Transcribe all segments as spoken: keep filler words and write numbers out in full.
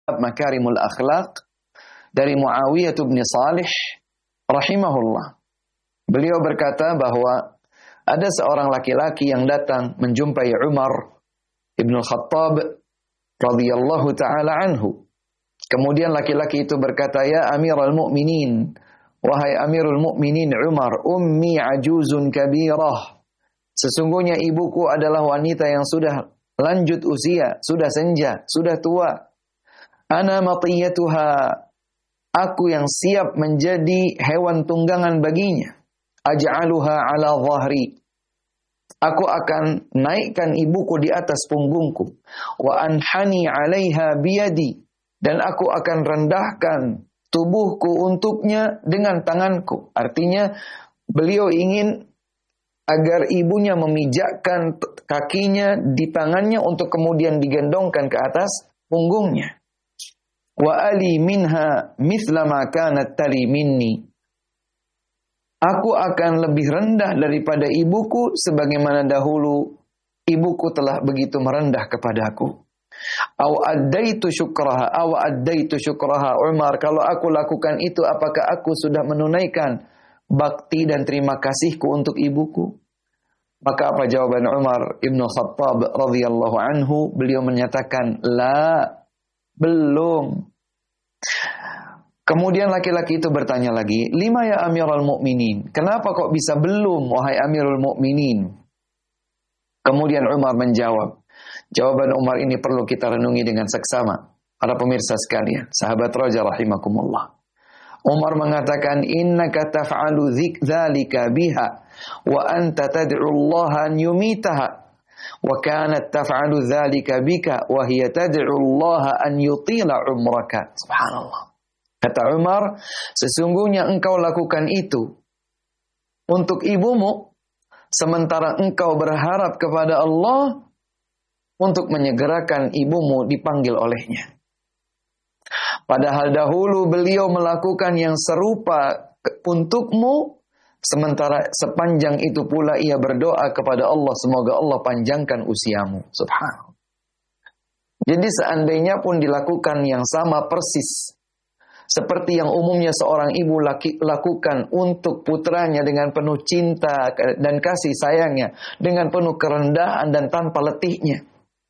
Makarimul Akhlaq dari Muawiyah bin Salih rahimahullah. Beliau berkata bahwa ada seorang laki-laki yang datang menjumpai Umar ibn Khattab radhiyallahu taala anhu. Kemudian laki-laki itu berkata, "Ya Amirul Mukminin, wahai Amirul Mukminin Umar, ummi ajuzun kabirah. Sesungguhnya ibuku adalah wanita yang sudah lanjut usia, sudah senja, sudah tua. Ana matiyatuha, aku yang siap menjadi hewan tunggangan baginya. Aj'aluha ala dhahri. Aku akan naikkan ibuku di atas punggungku. Wa anhani 'alaiha biyadi, dan aku akan rendahkan tubuhku untuknya dengan tanganku." Artinya beliau ingin agar ibunya memijakkan kakinya di tangannya untuk kemudian digendongkan ke atas punggungnya. Wa ali minha mithla ma kanat tali minni. Aku akan lebih rendah daripada ibuku sebagaimana dahulu ibuku telah begitu merendah kepadaku. Aw addaitu syukraha aw addaitu syukraha Umar, kalau aku lakukan itu apakah aku sudah menunaikan bakti dan terima kasihku untuk ibuku? Maka apa jawaban Umar ibn Khattab radhiyallahu anhu? Beliau menyatakan, la, belum. Kemudian laki-laki itu bertanya lagi, lima ya Amirul Mukminin, kenapa kok bisa belum wahai Amirul Mukminin? Kemudian Umar menjawab. Jawaban Umar ini perlu kita renungi dengan seksama. Para pemirsa sekalian, sahabat Raja rahimakumullah. Umar mengatakan, innaka taf'alu dzalika biha wa anta tad'u Allah an yumitaha wa kanat taf'alu dzalika bika wa hiya tad'u Allah an yutila umraka. Subhanallah. Kata Umar, sesungguhnya engkau lakukan itu untuk ibumu, sementara engkau berharap kepada Allah untuk menyegerakan ibumu dipanggil olehnya. Padahal dahulu beliau melakukan yang serupa untukmu, sementara sepanjang itu pula ia berdoa kepada Allah, semoga Allah panjangkan usiamu. Subhanallah. Jadi seandainya pun dilakukan yang sama persis, seperti yang umumnya seorang ibu laki, lakukan untuk putranya dengan penuh cinta dan kasih sayangnya, dengan penuh kerendahan dan tanpa letihnya.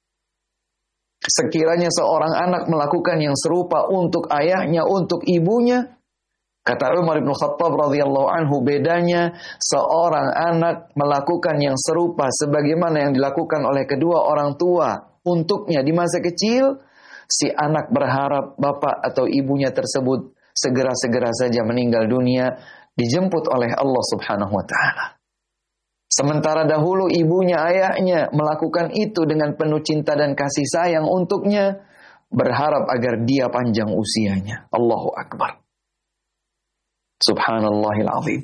Sekiranya seorang anak melakukan yang serupa untuk ayahnya, untuk ibunya, kata Umar bin Khattab radhiyallahu anhu, bedanya seorang anak melakukan yang serupa sebagaimana yang dilakukan oleh kedua orang tua untuknya di masa kecil, si anak berharap bapak atau ibunya tersebut segera-segera saja meninggal dunia, dijemput oleh Allah Subhanahu wa taala. Sementara dahulu ibunya, ayahnya melakukan itu dengan penuh cinta dan kasih sayang untuknya, berharap agar dia panjang usianya. Allahu Akbar. Subhanallahil azim.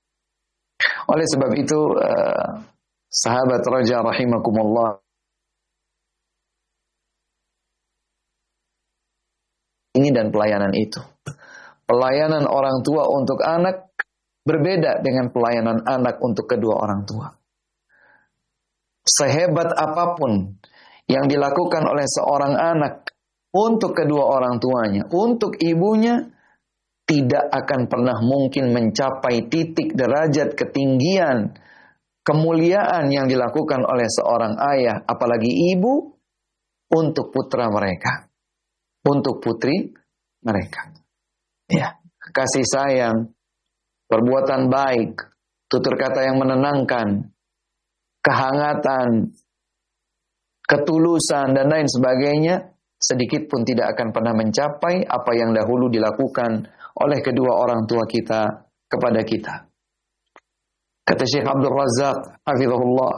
Oleh sebab itu, uh, sahabat Raja rahimakumullah, ini dan pelayanan itu. Pelayanan orang tua untuk anak berbeda dengan pelayanan anak untuk kedua orang tua. Sehebat apapun yang dilakukan oleh seorang anak untuk kedua orang tuanya, untuk ibunya, tidak akan pernah mungkin mencapai titik derajat ketinggian kemuliaan yang dilakukan oleh seorang ayah, apalagi ibu, untuk putra mereka, untuk putri mereka. Ya, kasih sayang, perbuatan baik, tutur kata yang menenangkan, kehangatan, ketulusan, dan lain sebagainya, sedikit pun tidak akan pernah mencapai apa yang dahulu dilakukan oleh kedua orang tua kita kepada kita. Kata Syekh Abdul Razak hafizahullah,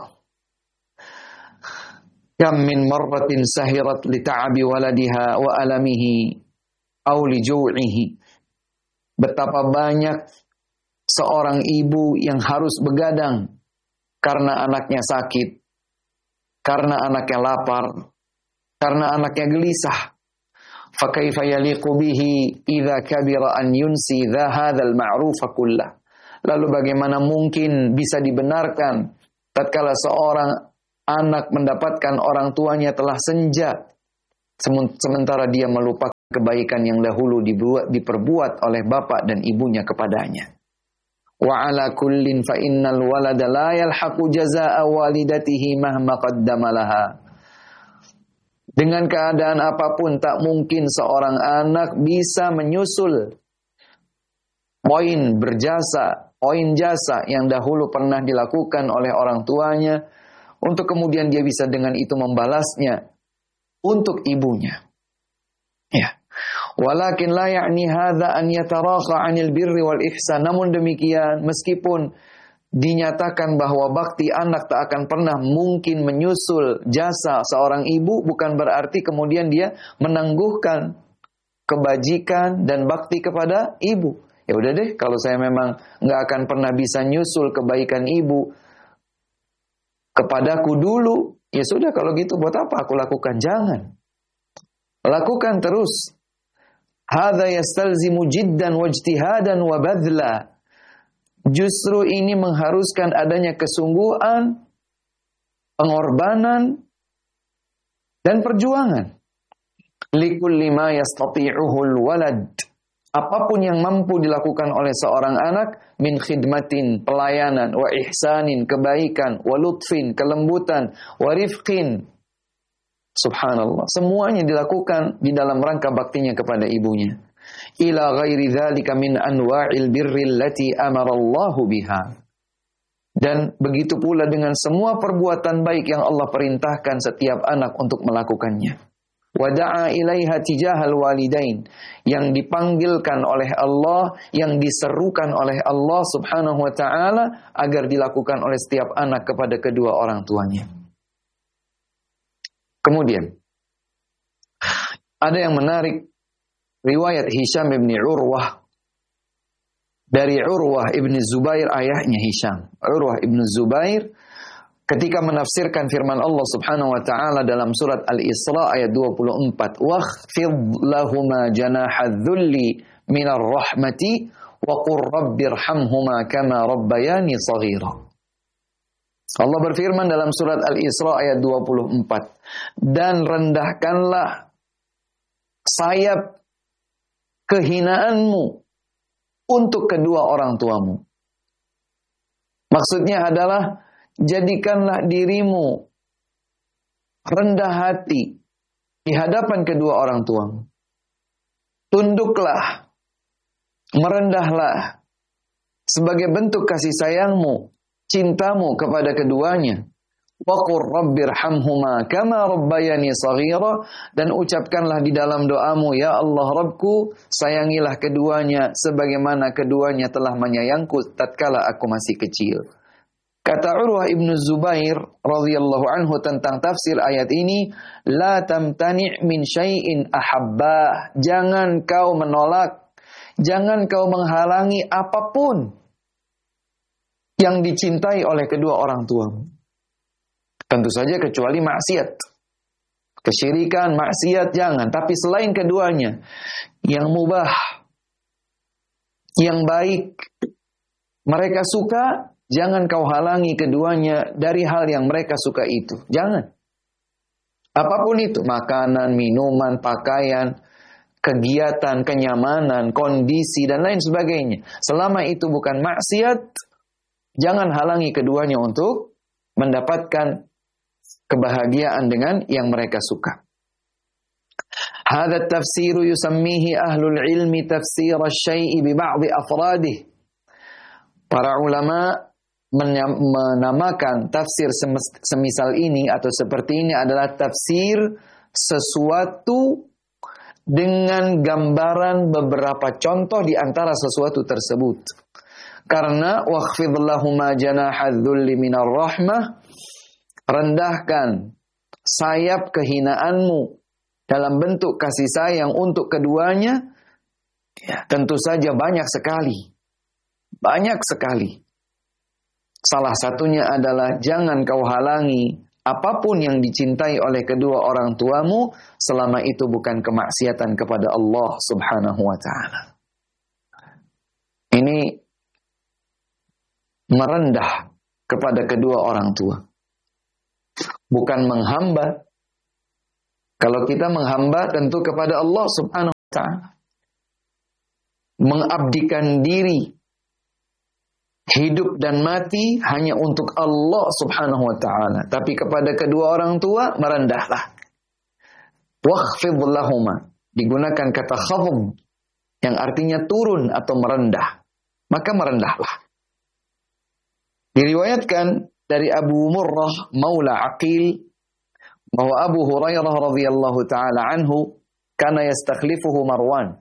kam min marratin sahirat li ta'abi waladiha wa alamihi aw li ju'ihi. Betapa banyak seorang ibu yang harus begadang karena anaknya sakit, karena anaknya lapar, karena anaknya gelisah. Fa kaifa yaliqu bihi idza kabira an yunsi dha hadzal ma'rufa kullah. Lalu bagaimana mungkin bisa dibenarkan tatkala seorang anak mendapatkan orang tuanya telah senja, sementara dia melupakan kebaikan yang dahulu dibuat, diperbuat oleh bapak dan ibunya kepadanya. Wa ala kullin fa innal walada la yalhaqu jazaa'a walidatihi mahma qaddama laha. Dengan keadaan apapun tak mungkin seorang anak bisa menyusul poin berjasa, poin jasa yang dahulu pernah dilakukan oleh orang tuanya untuk kemudian dia bisa dengan itu membalasnya untuk ibunya. Ya. Walakin la ya'ni hadza an yataraqa 'anil birri wal ihsan. Namun demikian, meskipun dinyatakan bahwa bakti anak tak akan pernah mungkin menyusul jasa seorang ibu, bukan berarti kemudian dia menangguhkan kebajikan dan bakti kepada ibu. Ya udah deh, kalau saya memang nggak akan pernah bisa nyusul kebaikan ibu kepadaku dulu, ya sudah kalau gitu buat apa aku lakukan? Jangan. Lakukan terus. Hadza yastalzimu jiddan wajtihadan wa badla. Justru ini mengharuskan adanya kesungguhan, pengorbanan, dan perjuangan. Likulli ma yastati'uhul walad. Apapun yang mampu dilakukan oleh seorang anak, min khidmatin, pelayanan, wa ihsanin, kebaikan, wa lutfin, kelembutan, wa rifqin. Subhanallah. Semuanya dilakukan di dalam rangka baktinya kepada ibunya. Ila ghairi dzalika min anwa'il birri allati amara Allahu biha. Dan begitu pula dengan semua perbuatan baik yang Allah perintahkan setiap anak untuk melakukannya. Wada'a ilaiha tijahal walidain, yang dipanggilkan oleh Allah, yang diserukan oleh Allah Subhanahu wa taala agar dilakukan oleh setiap anak kepada kedua orang tuanya. Kemudian ada yang menarik, riwayat Hisham bin Urwah dari Urwah ibn Zubair, ayahnya Hisham. Urwah ibn Zubair ketika menafsirkan firman Allah Subhanahu wa taala dalam surat Al-Isra ayat dua puluh empat, "Wakhfid lahuma janahadz-dzulli minar rahmati wa qur rabbirhamhuma kama rabbayani shaghira." Allah berfirman dalam surat Al-Isra ayat dua puluh empat, "Dan rendahkanlah sayap kehinaanmu untuk kedua orang tuamu." Maksudnya adalah jadikanlah dirimu rendah hati di hadapan kedua orang tuamu. Tunduklah, merendahlah sebagai bentuk kasih sayangmu, cintamu kepada keduanya. Wa qur rabbirhamhuma kama rabbayani shaghira, dan ucapkanlah di dalam doamu, ya Allah Rabbku, sayangilah keduanya sebagaimana keduanya telah menyayangku tatkala aku masih kecil. Kata Urwah ibn Zubair radhiyallahu anhu tentang tafsir ayat ini, la tamtani' min syai'in ahabbah. Jangan kau menolak, jangan kau menghalangi apapun yang dicintai oleh kedua orang tuamu. Tentu saja kecuali maksiat. Kesyirikan, maksiat jangan, tapi selain keduanya, yang mubah, yang baik, mereka suka, jangan kau halangi keduanya dari hal yang mereka suka itu. Jangan. Apapun itu, makanan, minuman, pakaian, kegiatan, kenyamanan, kondisi, dan lain sebagainya. Selama itu bukan maksiat, jangan halangi keduanya untuk mendapatkan kebahagiaan dengan yang mereka suka. Hadha tafsiru yusammihi ahlul ilmi tafsir asy-syai'i bi ba'dhi afradih. Para ulama menamakan tafsir semisal ini atau seperti ini adalah tafsir sesuatu dengan gambaran beberapa contoh di antara sesuatu tersebut. Karena wakhfid lahuma janahadz-dzulli minar rahmah, rendahkan sayap kehinaanmu dalam bentuk kasih sayang untuk keduanya, ya, tentu saja banyak sekali. Banyak sekali. Salah satunya adalah jangan kau halangi apapun yang dicintai oleh kedua orang tuamu selama itu bukan kemaksiatan kepada Allah Subhanahu wa taala. Ini merendah kepada kedua orang tua. Bukan menghamba. Kalau kita menghamba tentu kepada Allah Subhanahu wa ta'ala. Mengabdikan diri, hidup dan mati hanya untuk Allah subhanahu wa ta'ala. Tapi kepada kedua orang tua, merendahlah. Wakhfid lahuma. Digunakan kata khafd, yang artinya turun atau merendah. Maka merendahlah. Diriwayatkan dari Abu Murrah Maula Aqil bahwa Abu Hurairah radhiyallahu taala anhu kana yastakhlifuhu Marwan.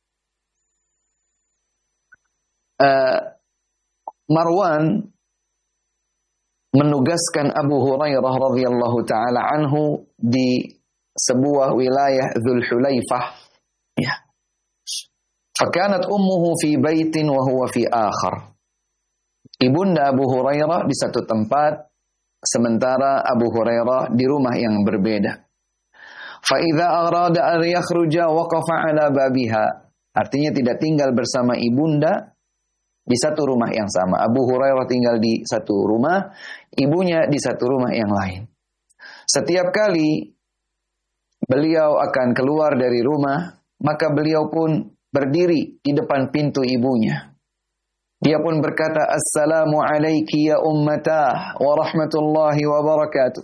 Uh, Marwan menugaskan Abu Hurairah radhiyallahu taala anhu di sebuah wilayah Dzul Hulaifah. Ya. Fakanat ummuhu fi baitin wa huwa fi akhar. Ibunda Abu Hurairah di satu tempat, sementara Abu Hurairah di rumah yang berbeda. Fa idza arada an yakhruja waqafa ala babiha. Artinya tidak tinggal bersama ibunda di satu rumah yang sama. Abu Hurairah tinggal di satu rumah, ibunya di satu rumah yang lain. Setiap kali beliau akan keluar dari rumah, maka beliau pun berdiri di depan pintu ibunya. Dia pun berkata, Assalamu alayki ya ummatah wa rahmatullahi wa barakatuh.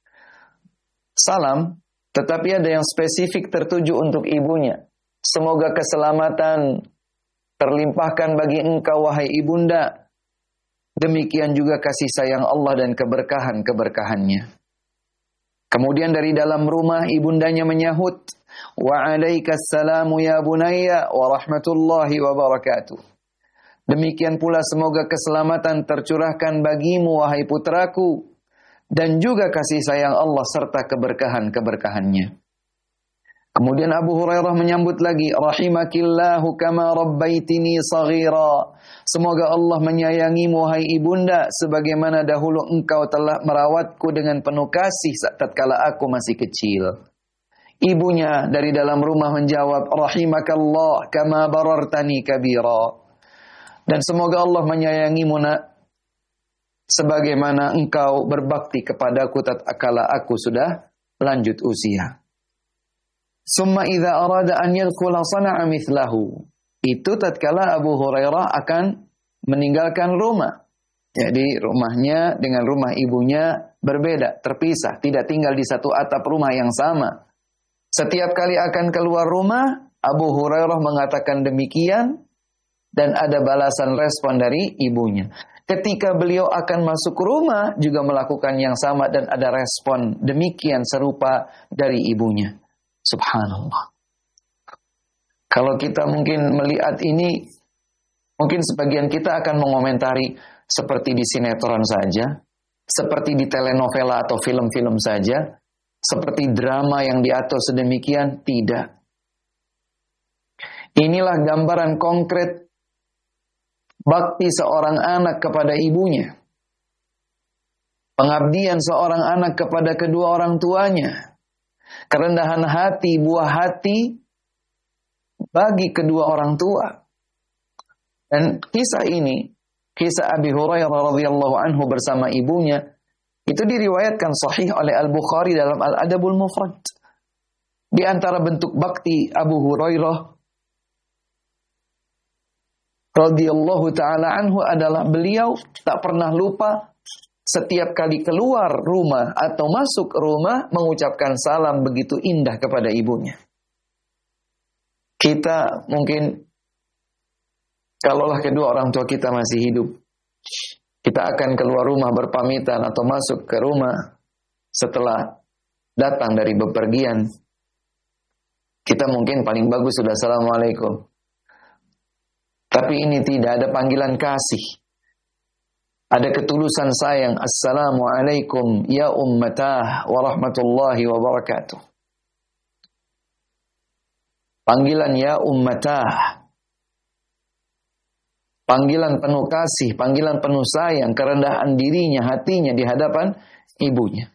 Salam, tetapi ada yang spesifik tertuju untuk ibunya. Semoga keselamatan terlimpahkan bagi engkau wahai ibunda. Demikian juga kasih sayang Allah dan keberkahan-keberkahannya. Kemudian dari dalam rumah ibundanya menyahut, Wa alaikassalamu ya bunayya wa rahmatullahi wa barakatuh. Demikian pula semoga keselamatan tercurahkan bagimu wahai putraku dan juga kasih sayang Allah serta keberkahan-keberkahannya. Kemudian Abu Hurairah menyambut lagi, rahimakillahu kama rabbaitini saghira. Semoga Allah menyayangimu wahai ibunda sebagaimana dahulu engkau telah merawatku dengan penuh kasih tatkala aku masih kecil. Ibunya dari dalam rumah menjawab, rahimakallah kama barartani kabira. Dan semoga Allah menyayangimu nak, sebagaimana engkau berbakti kepadaku tatkala aku sudah lanjut usia. Summa idza arada an yadkhula sana'a mithlahu. Itu tatkala Abu Hurairah akan meninggalkan rumah. Jadi rumahnya dengan rumah ibunya berbeda, terpisah, tidak tinggal di satu atap rumah yang sama. Setiap kali akan keluar rumah, Abu Hurairah mengatakan demikian. Dan ada balasan respon dari ibunya. Ketika beliau akan masuk rumah, juga melakukan yang sama dan ada respon demikian serupa dari ibunya. Subhanallah. Kalau kita mungkin melihat ini, mungkin sebagian kita akan mengomentari seperti di sinetron saja, seperti di telenovela atau film-film saja, seperti drama yang diatur sedemikian, tidak. Inilah gambaran konkret bakti seorang anak kepada ibunya. Pengabdian seorang anak kepada kedua orang tuanya. Kerendahan hati, buah hati bagi kedua orang tua. Dan kisah ini, kisah Abi Hurairah radhiyallahu anhu bersama ibunya, itu diriwayatkan sahih oleh Al-Bukhari dalam Al-Adabul Mufrad. Di antara bentuk bakti Abu Hurairah radhiyallahu ta'ala anhu adalah beliau tak pernah lupa setiap kali keluar rumah atau masuk rumah mengucapkan salam begitu indah kepada ibunya. Kita mungkin kalaulah kedua orang tua kita masih hidup, kita akan keluar rumah berpamitan atau masuk ke rumah setelah datang dari bepergian. Kita mungkin paling bagus sudah assalamualaikum. Tapi ini tidak ada panggilan kasih. Ada ketulusan sayang. Assalamualaikum ya ummatah wa rahmatullahi wa barakatuh. Panggilan ya ummatah. Panggilan penuh kasih, panggilan penuh sayang, kerendahan dirinya, hatinya di hadapan ibunya.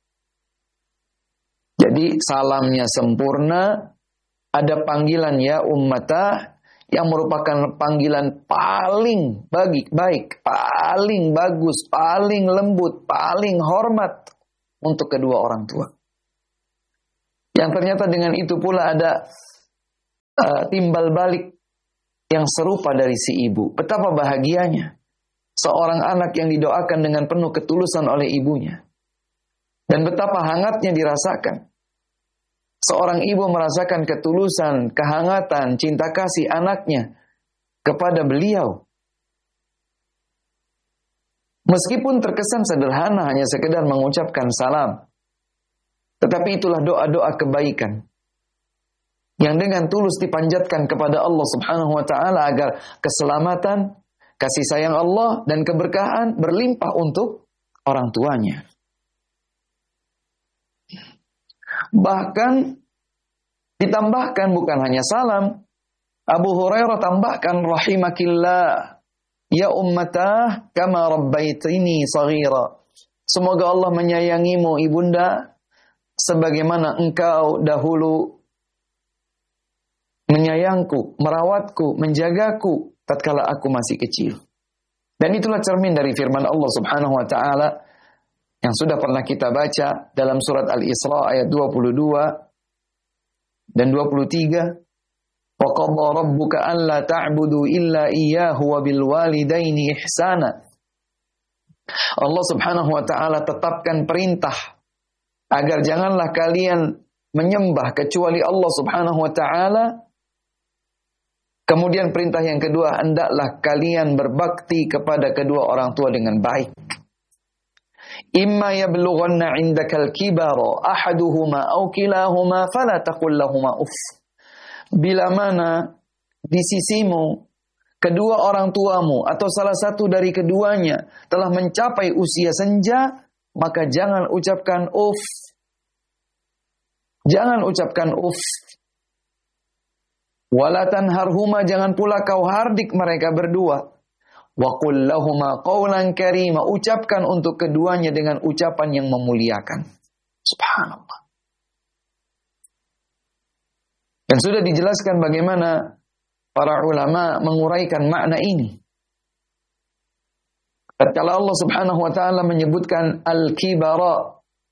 Jadi salamnya sempurna. Ada panggilan ya ummatah yang merupakan panggilan paling bagi, baik, paling bagus, paling lembut, paling hormat untuk kedua orang tua. Yang ternyata dengan itu pula ada uh, timbal balik yang serupa dari si ibu. Betapa bahagianya seorang anak yang didoakan dengan penuh ketulusan oleh ibunya. Dan betapa hangatnya dirasakan seorang ibu merasakan ketulusan, kehangatan, cinta kasih anaknya kepada beliau. Meskipun terkesan sederhana, hanya sekedar mengucapkan salam. Tetapi itulah doa-doa kebaikan yang dengan tulus dipanjatkan kepada Allah Subhanahu wa taala agar keselamatan, kasih sayang Allah dan keberkahan berlimpah untuk orang tuanya. Bahkan ditambahkan bukan hanya salam, Abu Hurairah tambahkan rahimakillah ya ummatah kama rabbaitini saghira. Semoga Allah menyayangimu ibunda sebagaimana engkau dahulu menyayangku, merawatku, menjagaku tatkala aku masih kecil. Dan itulah cermin dari firman Allah Subhanahu wa taala yang sudah pernah kita baca dalam surat Al-Isra ayat dua puluh dua dan dua puluh tiga. Wa qadha rabbuka alla ta'budu illa iyyahu wa bil walidaini ihsana. Allah Subhanahu wa taala tetapkan perintah agar janganlah kalian menyembah kecuali Allah Subhanahu wa taala. Kemudian perintah yang kedua, hendaklah kalian berbakti kepada kedua orang tua dengan baik. Imma yablughanna 'indakal kibara ahaduhuma aw kilahuma fala taqul lahumā uff. Bila mana di sisimu kedua orang tuamu atau salah satu dari keduanya telah mencapai usia senja, maka jangan ucapkan uff. Jangan ucapkan uff. Wala tanharhuma, jangan pula kau hardik mereka berdua. Wa qul lahumā qawlan karīma, ucapkan untuk keduanya dengan ucapan yang memuliakan. Subhanallah. Dan sudah dijelaskan bagaimana para ulama menguraikan makna ini. Tatkala Allah Subhanahu wa taala menyebutkan al-kibara,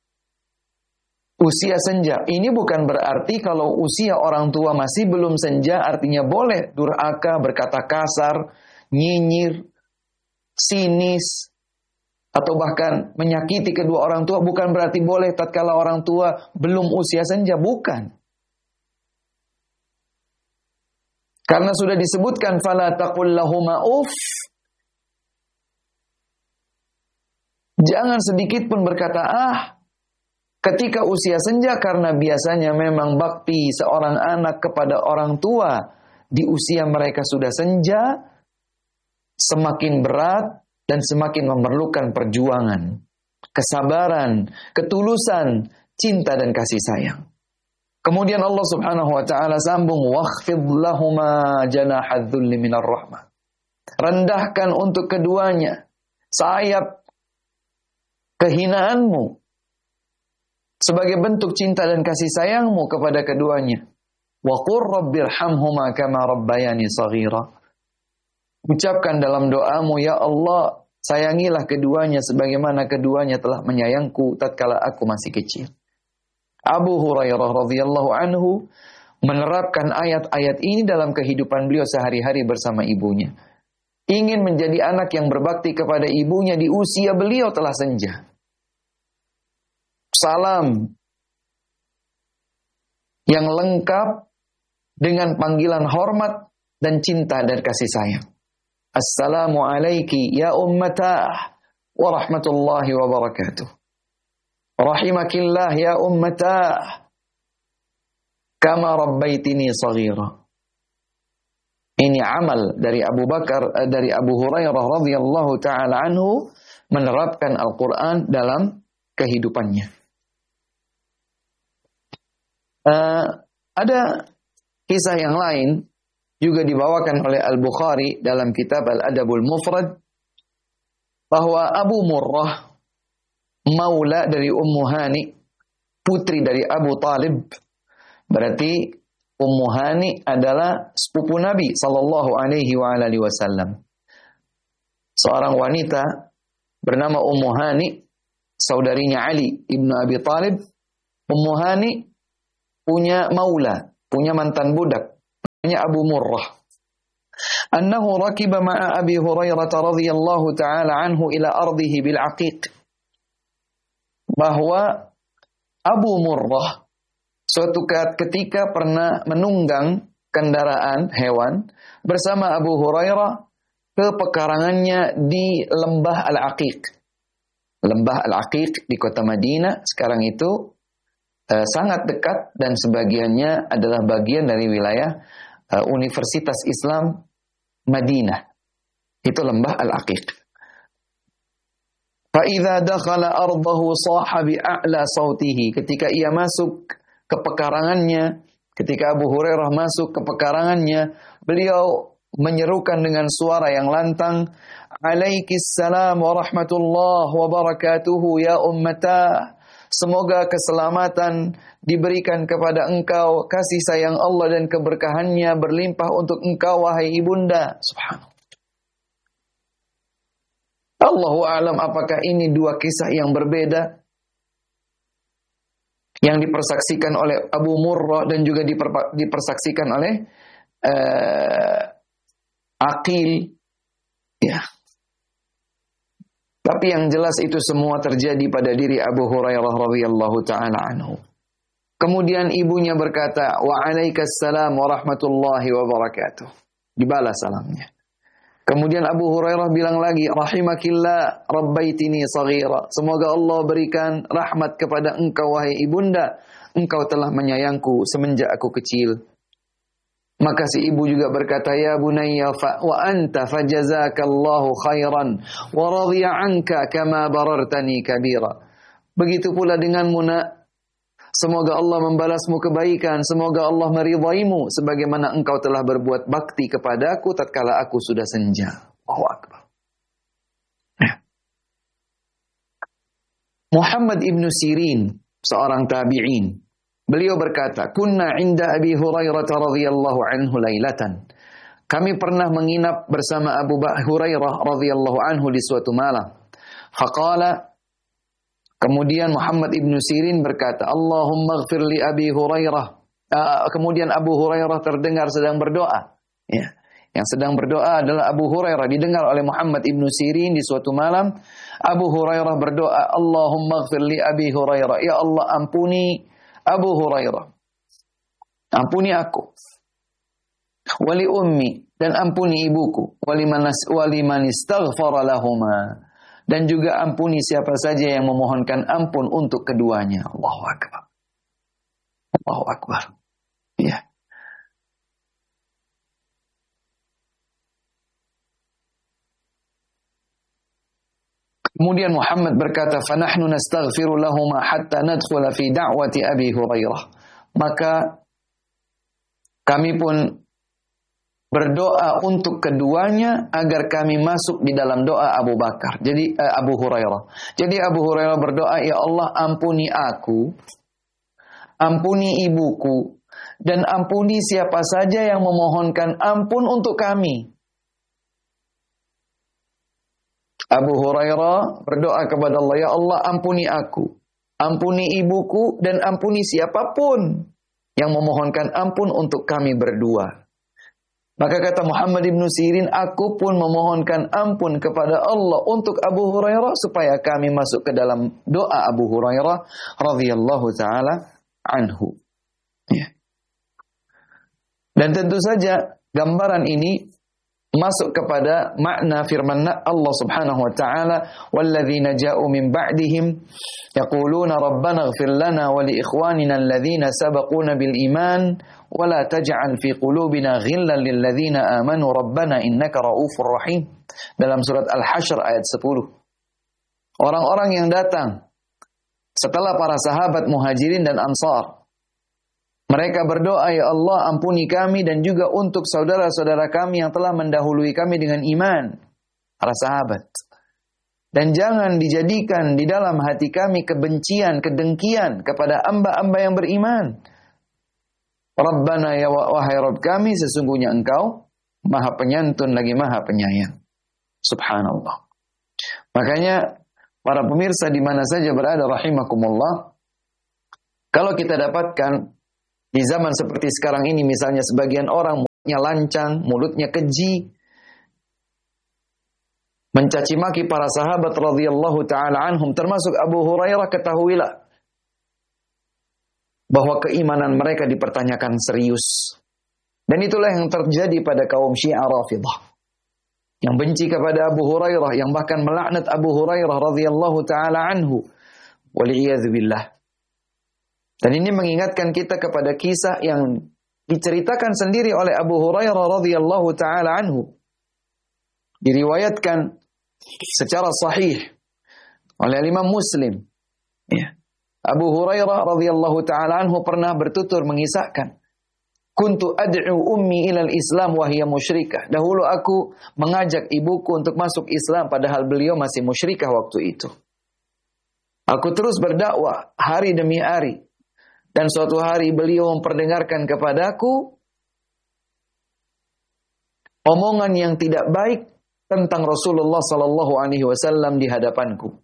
usia senja, ini bukan berarti kalau usia orang tua masih belum senja artinya boleh durhaka, berkata kasar, nyinyir, sinis, atau bahkan menyakiti kedua orang tua. Bukan berarti boleh tatkala orang tua belum usia senja, bukan. Karena sudah disebutkan fala taqul lahumā uff. Jangan sedikit pun berkata ah ketika usia senja, karena biasanya memang bakti seorang anak kepada orang tua di usia mereka sudah senja semakin berat dan semakin memerlukan perjuangan, kesabaran, ketulusan, cinta dan kasih sayang. Kemudian Allah Subhanahu wa taala sambung wakhfid lahumā janāḥadz dzulli minar rahmah. Rendahkan untuk keduanya sayap kehinaanmu sebagai bentuk cinta dan kasih sayangmu kepada keduanya. Wa qur rabbirhamhumā kamā rabbayani shaghīra. Ucapkan dalam doamu, ya Allah, sayangilah keduanya sebagaimana keduanya telah menyayangku tatkala aku masih kecil. Abu Hurairah radhiyallahu anhu menerapkan ayat-ayat ini dalam kehidupan beliau sehari-hari bersama ibunya. Ingin menjadi anak yang berbakti kepada ibunya di usia beliau telah senja. Salam yang lengkap dengan panggilan hormat dan cinta dan kasih sayang. Assalamu alayki ya ummatah wa rahmatullahi wa barakatuh. Rahimakillah ya ummatah kama rabbaitini saghira. Ini amal dari Abu Bakar, dari Abu Hurairah radhiyallahu taala anhu menerapkan Al-Qur'an dalam kehidupannya. Uh, ada kisah yang lain juga dibawakan oleh Al-Bukhari dalam kitab Al-Adabul Mufrad bahwa Abu Murrah, maula dari Ummu Hani, putri dari Abu Talib. Berarti Ummu Hani adalah sepupu Nabi sallallahu alaihi wa alihi wasallam. Seorang wanita bernama Ummu Hani, saudarinya Ali ibnu Abi Talib. Ummu Hani punya maula, punya mantan budak Abu Murrah. Annahu rakiba ma'a Abi Hurairah radhiyallahu ta'ala anhu ila ardihi bil Aqiq. Bahwa Abu Murrah suatu ketika pernah menunggang kendaraan hewan bersama Abu Hurairah ke pekarangannya di Lembah Al-Aqiq. Lembah Al-Aqiq di kota Madinah sekarang itu eh, sangat dekat dan sebagiannya adalah bagian dari wilayah eh, Universitas Islam Madinah. Itu Lembah Al-Aqiq. Fa'idha dakhala ardahu sahabi a'la sautihi. Ketika ia masuk ke pekarangannya, ketika Abu Hurairah masuk ke pekarangannya, beliau menyerukan dengan suara yang lantang, Alaikissalam wa rahmatullah wa barakatuhu ya ummata. Semoga keselamatan diberikan kepada engkau, kasih sayang Allah dan keberkahannya berlimpah untuk engkau wahai ibunda. Subhanallah. Allahu a'lam apakah ini dua kisah yang berbeda yang dipersaksikan oleh Abu Murrah dan juga diper, dipersaksikan oleh uh, Aqil, ya. Tapi yang jelas itu semua terjadi pada diri Abu Hurairah radhiyallahu taala anhu. Kemudian ibunya berkata, "Wa alaikassalam wa rahmatullahi wa barakatuh." Dibalas salamnya. Kemudian Abu Hurairah bilang lagi, "Rahimakillah rabbaitini saghira." Semoga Allah berikan rahmat kepada engkau wahai ibunda, engkau telah menyayangku semenjak aku kecil. Maka si ibu juga berkata, "Ya bunayya fa wa anta fajazakallahu khairan wa radhiya anka kama barartani kabira." Begitu pula denganmu nak, semoga Allah membalasmu kebaikan, semoga Allah meridaimu sebagaimana engkau telah berbuat bakti kepadaku tatkala aku sudah senja. Allahu Akbar. Muhammad ibn Sirin, seorang tabi'in, beliau berkata, "Kunna 'inda Abi Hurairah radhiyallahu anhu lailatan." Kami pernah menginap bersama Abu Hurairah radhiyallahu anhu di suatu malam. Faqala, kemudian Muhammad ibn Sirin berkata, "Allahumma ighfir li Abi Hurairah." Uh, kemudian Abu Hurairah terdengar sedang berdoa. Ya. Yang sedang berdoa adalah Abu Hurairah. Didengar oleh Muhammad ibn Sirin di suatu malam. Abu Hurairah berdoa, "Allahumma ighfir li Abi Hurairah." Ya Allah, ampuni Abu Hurairah. Ampuni aku. Wali ummi. Dan ampuni ibuku. Wali man istaghfara lahuma. Dan juga ampuni siapa saja yang memohonkan ampun untuk keduanya. Allahu Akbar. Allahu Akbar. Ya. Kemudian Muhammad berkata, "Fanahnu nastaghfiru lahuma hatta nadkhula fi da'wati Abi Hurairah." Maka kami pun berdoa untuk keduanya agar kami masuk di dalam doa Abu Bakar. Jadi eh, Abu Hurairah. Jadi Abu Hurairah berdoa, "Ya Allah, ampuni aku, ampuni ibuku, dan ampuni siapa saja yang memohonkan ampun untuk kami." Abu Hurairah berdoa kepada Allah, "Ya Allah, ampuni aku, ampuni ibuku, dan ampuni siapapun yang memohonkan ampun untuk kami berdua." Maka kata Muhammad ibn Sirin, "Aku pun memohonkan ampun kepada Allah untuk Abu Hurairah supaya kami masuk ke dalam doa Abu Hurairah radhiyallahu taala anhu." Ya. Dan tentu saja gambaran ini masuk kepada makna firman Allah Subhanahu wa taala, "Walladzina ja'u min ba'dihim yaquluna rabbana ighfir lana wa li ikhwanina alladzina sabaquna bil iman wa la taj'al fi qulubina ghillan lil ladzina amanu rabbana innaka raufur rahim." Dalam surat Al-Hasyr ayat sepuluh. Orang-orang yang datang setelah para sahabat Muhajirin dan Ansar, mereka berdoa, "Ya Allah, ampuni kami dan juga untuk saudara-saudara kami yang telah mendahului kami dengan iman." Para sahabat. Dan jangan dijadikan di dalam hati kami kebencian, kedengkian kepada hamba-hamba yang beriman. Rabbana, ya wahai Rabb kami, sesungguhnya Engkau Maha Penyantun lagi Maha Penyayang. Subhanallah. Makanya para pemirsa di mana saja berada rahimakumullah, kalau kita dapatkan di zaman seperti sekarang ini, misalnya sebagian orang mulutnya lancang, mulutnya keji, mencaci maki para sahabat radhiyallahu taala anhum termasuk Abu Hurairah, ketahuilah bahwa keimanan mereka dipertanyakan serius. Dan itulah yang terjadi pada kaum Syiah Rafidah, yang benci kepada Abu Hurairah, yang bahkan melaknat Abu Hurairah radhiyallahu taala anhu. Wal'iyadzu billah. Dan ini mengingatkan kita kepada kisah yang diceritakan sendiri oleh Abu Hurairah radhiyallahu taala anhu. Diriwayatkan secara sahih oleh Imam Muslim. Ya. Abu Hurairah radhiyallahu taala anhu pernah bertutur mengisahkan, "Kuntu ad'u ummi ilal Islam wa hiya musyrikah." Dahulu aku mengajak ibuku untuk masuk Islam padahal beliau masih musyrikah waktu itu. Aku terus berdakwah hari demi hari. Dan suatu hari beliau memperdengarkan kepadaku omongan yang tidak baik tentang Rasulullah sallallahu alaihi wasallam di hadapanku.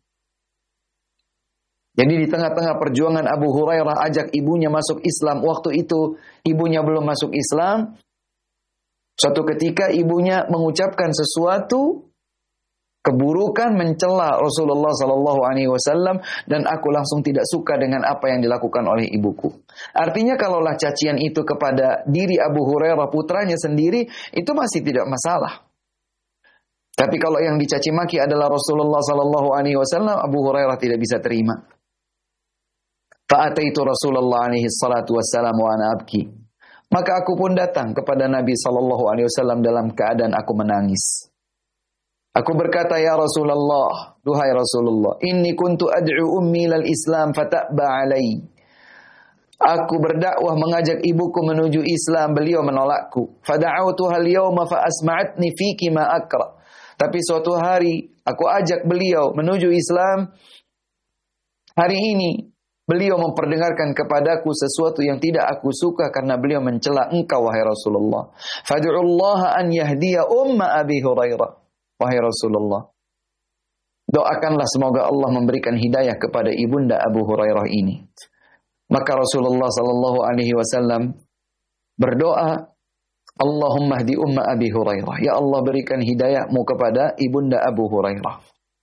Jadi di tengah-tengah perjuangan Abu Hurairah ajak ibunya masuk Islam. Waktu itu ibunya belum masuk Islam. Suatu ketika ibunya mengucapkan sesuatu keburukan, mencela Rasulullah sallallahu alaihi wasallam, dan aku langsung tidak suka dengan apa yang dilakukan oleh ibuku. Artinya kalaulah cacian itu kepada diri Abu Hurairah putranya sendiri, itu masih tidak masalah. Tapi kalau yang dicaci maki adalah Rasulullah sallallahu alaihi wasallam, Abu Hurairah tidak bisa terima. Fa'ataitu Rasulullah alaihi salatu wassalam wa ana abki. Maka aku pun datang kepada Nabi sallallahu alaihi wasallam dalam keadaan aku menangis. Aku berkata, "Ya Rasulullah, duhai Rasulullah, inni kuntu ad'u ummi lal Islam fata'ba alai." Aku berdakwah mengajak ibuku menuju Islam, beliau menolakku. Fada'autuha al-yawma fa asma'atni fiki ma akra. Tapi suatu hari aku ajak beliau menuju Islam. Hari ini beliau memperdengarkan kepadaku sesuatu yang tidak aku suka karena beliau mencela engkau wahai Rasulullah. Fad'ullaha an yahdiya umma Abi Hurairah. Wahai Rasulullah, doakanlah semoga Allah memberikan hidayah kepada ibunda Abu Hurairah ini. Maka Rasulullah sallallahu alaihi wasallam berdoa, Allahumma hdi umma Abi Hurairah. Ya Allah, berikan hidayahmu kepada ibunda Abu Hurairah.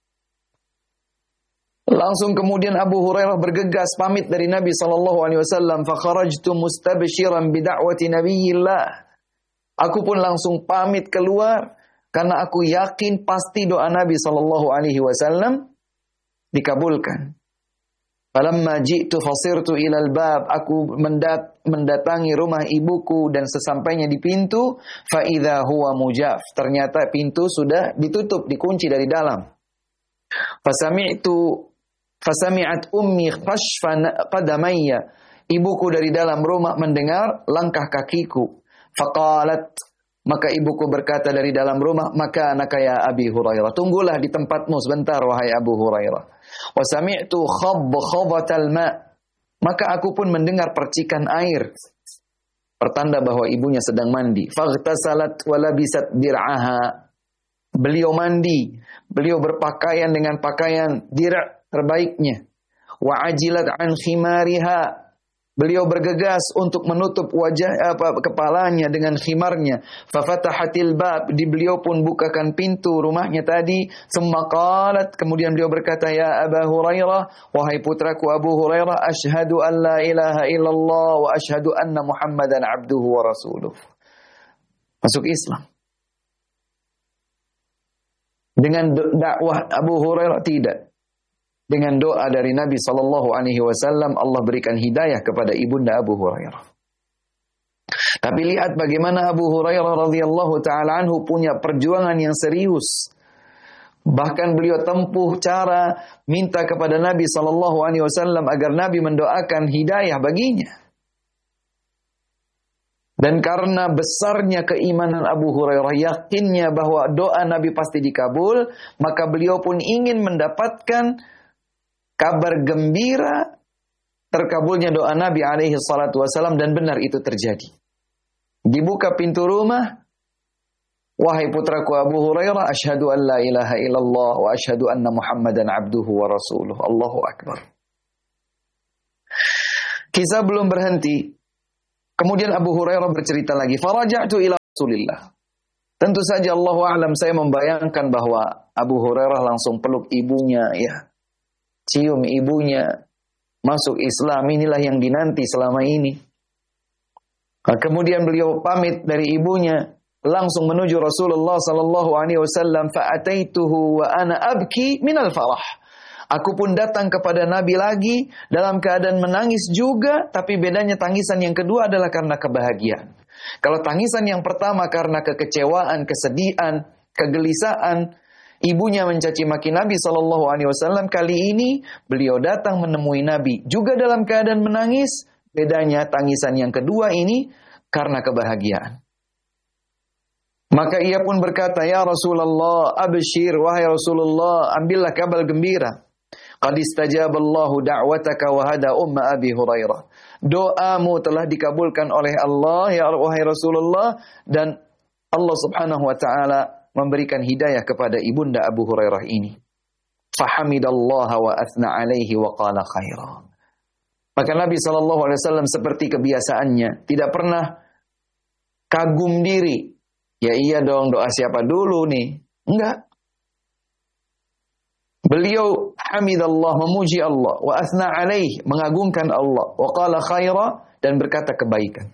Langsung kemudian Abu Hurairah bergegas pamit dari Nabi sallallahu alaihi wasallam. Fa kharajtu mustabshiran bi da'wati nabiyillah. Aku pun langsung pamit keluar karena aku yakin pasti doa Nabi sallallahu alaihi wasallam dikabulkan. Falamma ji'tu fasirtu ilal bab. Aku mendat, mendatangi rumah ibuku dan sesampainya di pintu, fa idza huwa mujaf. Ternyata pintu sudah ditutup, dikunci dari dalam. Fasami'tu fasami'at ummi khashfa qadamayya. Ibuku dari dalam rumah mendengar langkah kakiku. Faqalat, maka ibuku berkata dari dalam rumah, maka anaka ya Abi Hurairah, tunggulah di tempatmu sebentar wahai Abu Hurairah. Wa sami'tu khabb khabatal ma. Maka aku pun mendengar percikan air, pertanda bahwa ibunya sedang mandi. Faghtasalat wa labisat dir'aha. Beliau mandi, beliau berpakaian dengan pakaian dir' terbaiknya. Wa ajilat an khimariha. Beliau bergegas untuk menutup wajah apa kepalanya dengan khimarnya. Fafatahatil bab, di beliau pun bukakan pintu rumahnya tadi. Tsumma qalat, kemudian beliau berkata, "Ya Abu Hurairah, wahai putraku Abu Hurairah, asyhadu an la ilaha illallah wa asyhadu anna Muhammadan abduhu wa rasuluh." Masuk Islam. Dengan dakwah Abu Hurairah tidak. Dengan doa dari Nabi sallallahu alaihi wasallam Allah berikan hidayah kepada ibunda Abu Hurairah. Tapi lihat bagaimana Abu Hurairah radhiyallahu taala anhu punya perjuangan yang serius. Bahkan beliau tempuh cara minta kepada Nabi sallallahu alaihi wasallam agar Nabi mendoakan hidayah baginya. Dan karena besarnya keimanan Abu Hurairah, yakinnya bahwa doa Nabi pasti dikabul, maka beliau pun ingin mendapatkan kabar gembira terkabulnya doa Nabi alaihi salatu wasallam, dan benar itu terjadi. Dibuka pintu rumah, wahai putraku Abu Hurairah, asyhadu an la ilaha illallah wa asyhadu anna Muhammadan abduhu wa rasuluh. Allahu akbar. Kisah belum berhenti. Kemudian Abu Hurairah bercerita lagi, faraja'tu ila Rasulillah. Tentu saja Allahu a'lam, saya membayangkan bahwa Abu Hurairah langsung peluk ibunya, ya. Cium ibunya, masuk Islam, inilah yang dinanti selama ini. Kemudian beliau pamit dari ibunya, langsung menuju Rasulullah sallallahu alaihi wasallam, fa'ataituhu wa ana abki minal farah. Aku pun datang kepada Nabi lagi dalam keadaan menangis juga, tapi bedanya tangisan yang kedua adalah karena kebahagiaan. Kalau tangisan yang pertama karena kekecewaan, kesedihan, kegelisahan, ibunya mencaci maki Nabi sallallahu alaihi wasallam, kali ini beliau datang menemui Nabi juga dalam keadaan menangis. Bedanya tangisan yang kedua ini karena kebahagiaan. Maka ia pun berkata, "Ya Rasulullah, abshir, wahai Rasulullah, ambillah kabar gembira. Qad istajaballahu da'wataka wa hada umma Abi Hurairah. Doamu telah dikabulkan oleh Allah, ya wahai Rasulullah, dan Allah Subhanahu wa taala memberikan hidayah kepada ibunda Abu Hurairah ini." Fahamidallaha wa athna alaihi wa qala khaira. Maka Nabi sallallahu alaihi wasallam seperti kebiasaannya tidak pernah kagum diri. Ya iya dong, doa siapa dulu nih? Enggak. Beliau hamidallah, memuji Allah, wa asna alaih, mengagungkan Allah, wa qala khaira, dan berkata kebaikan.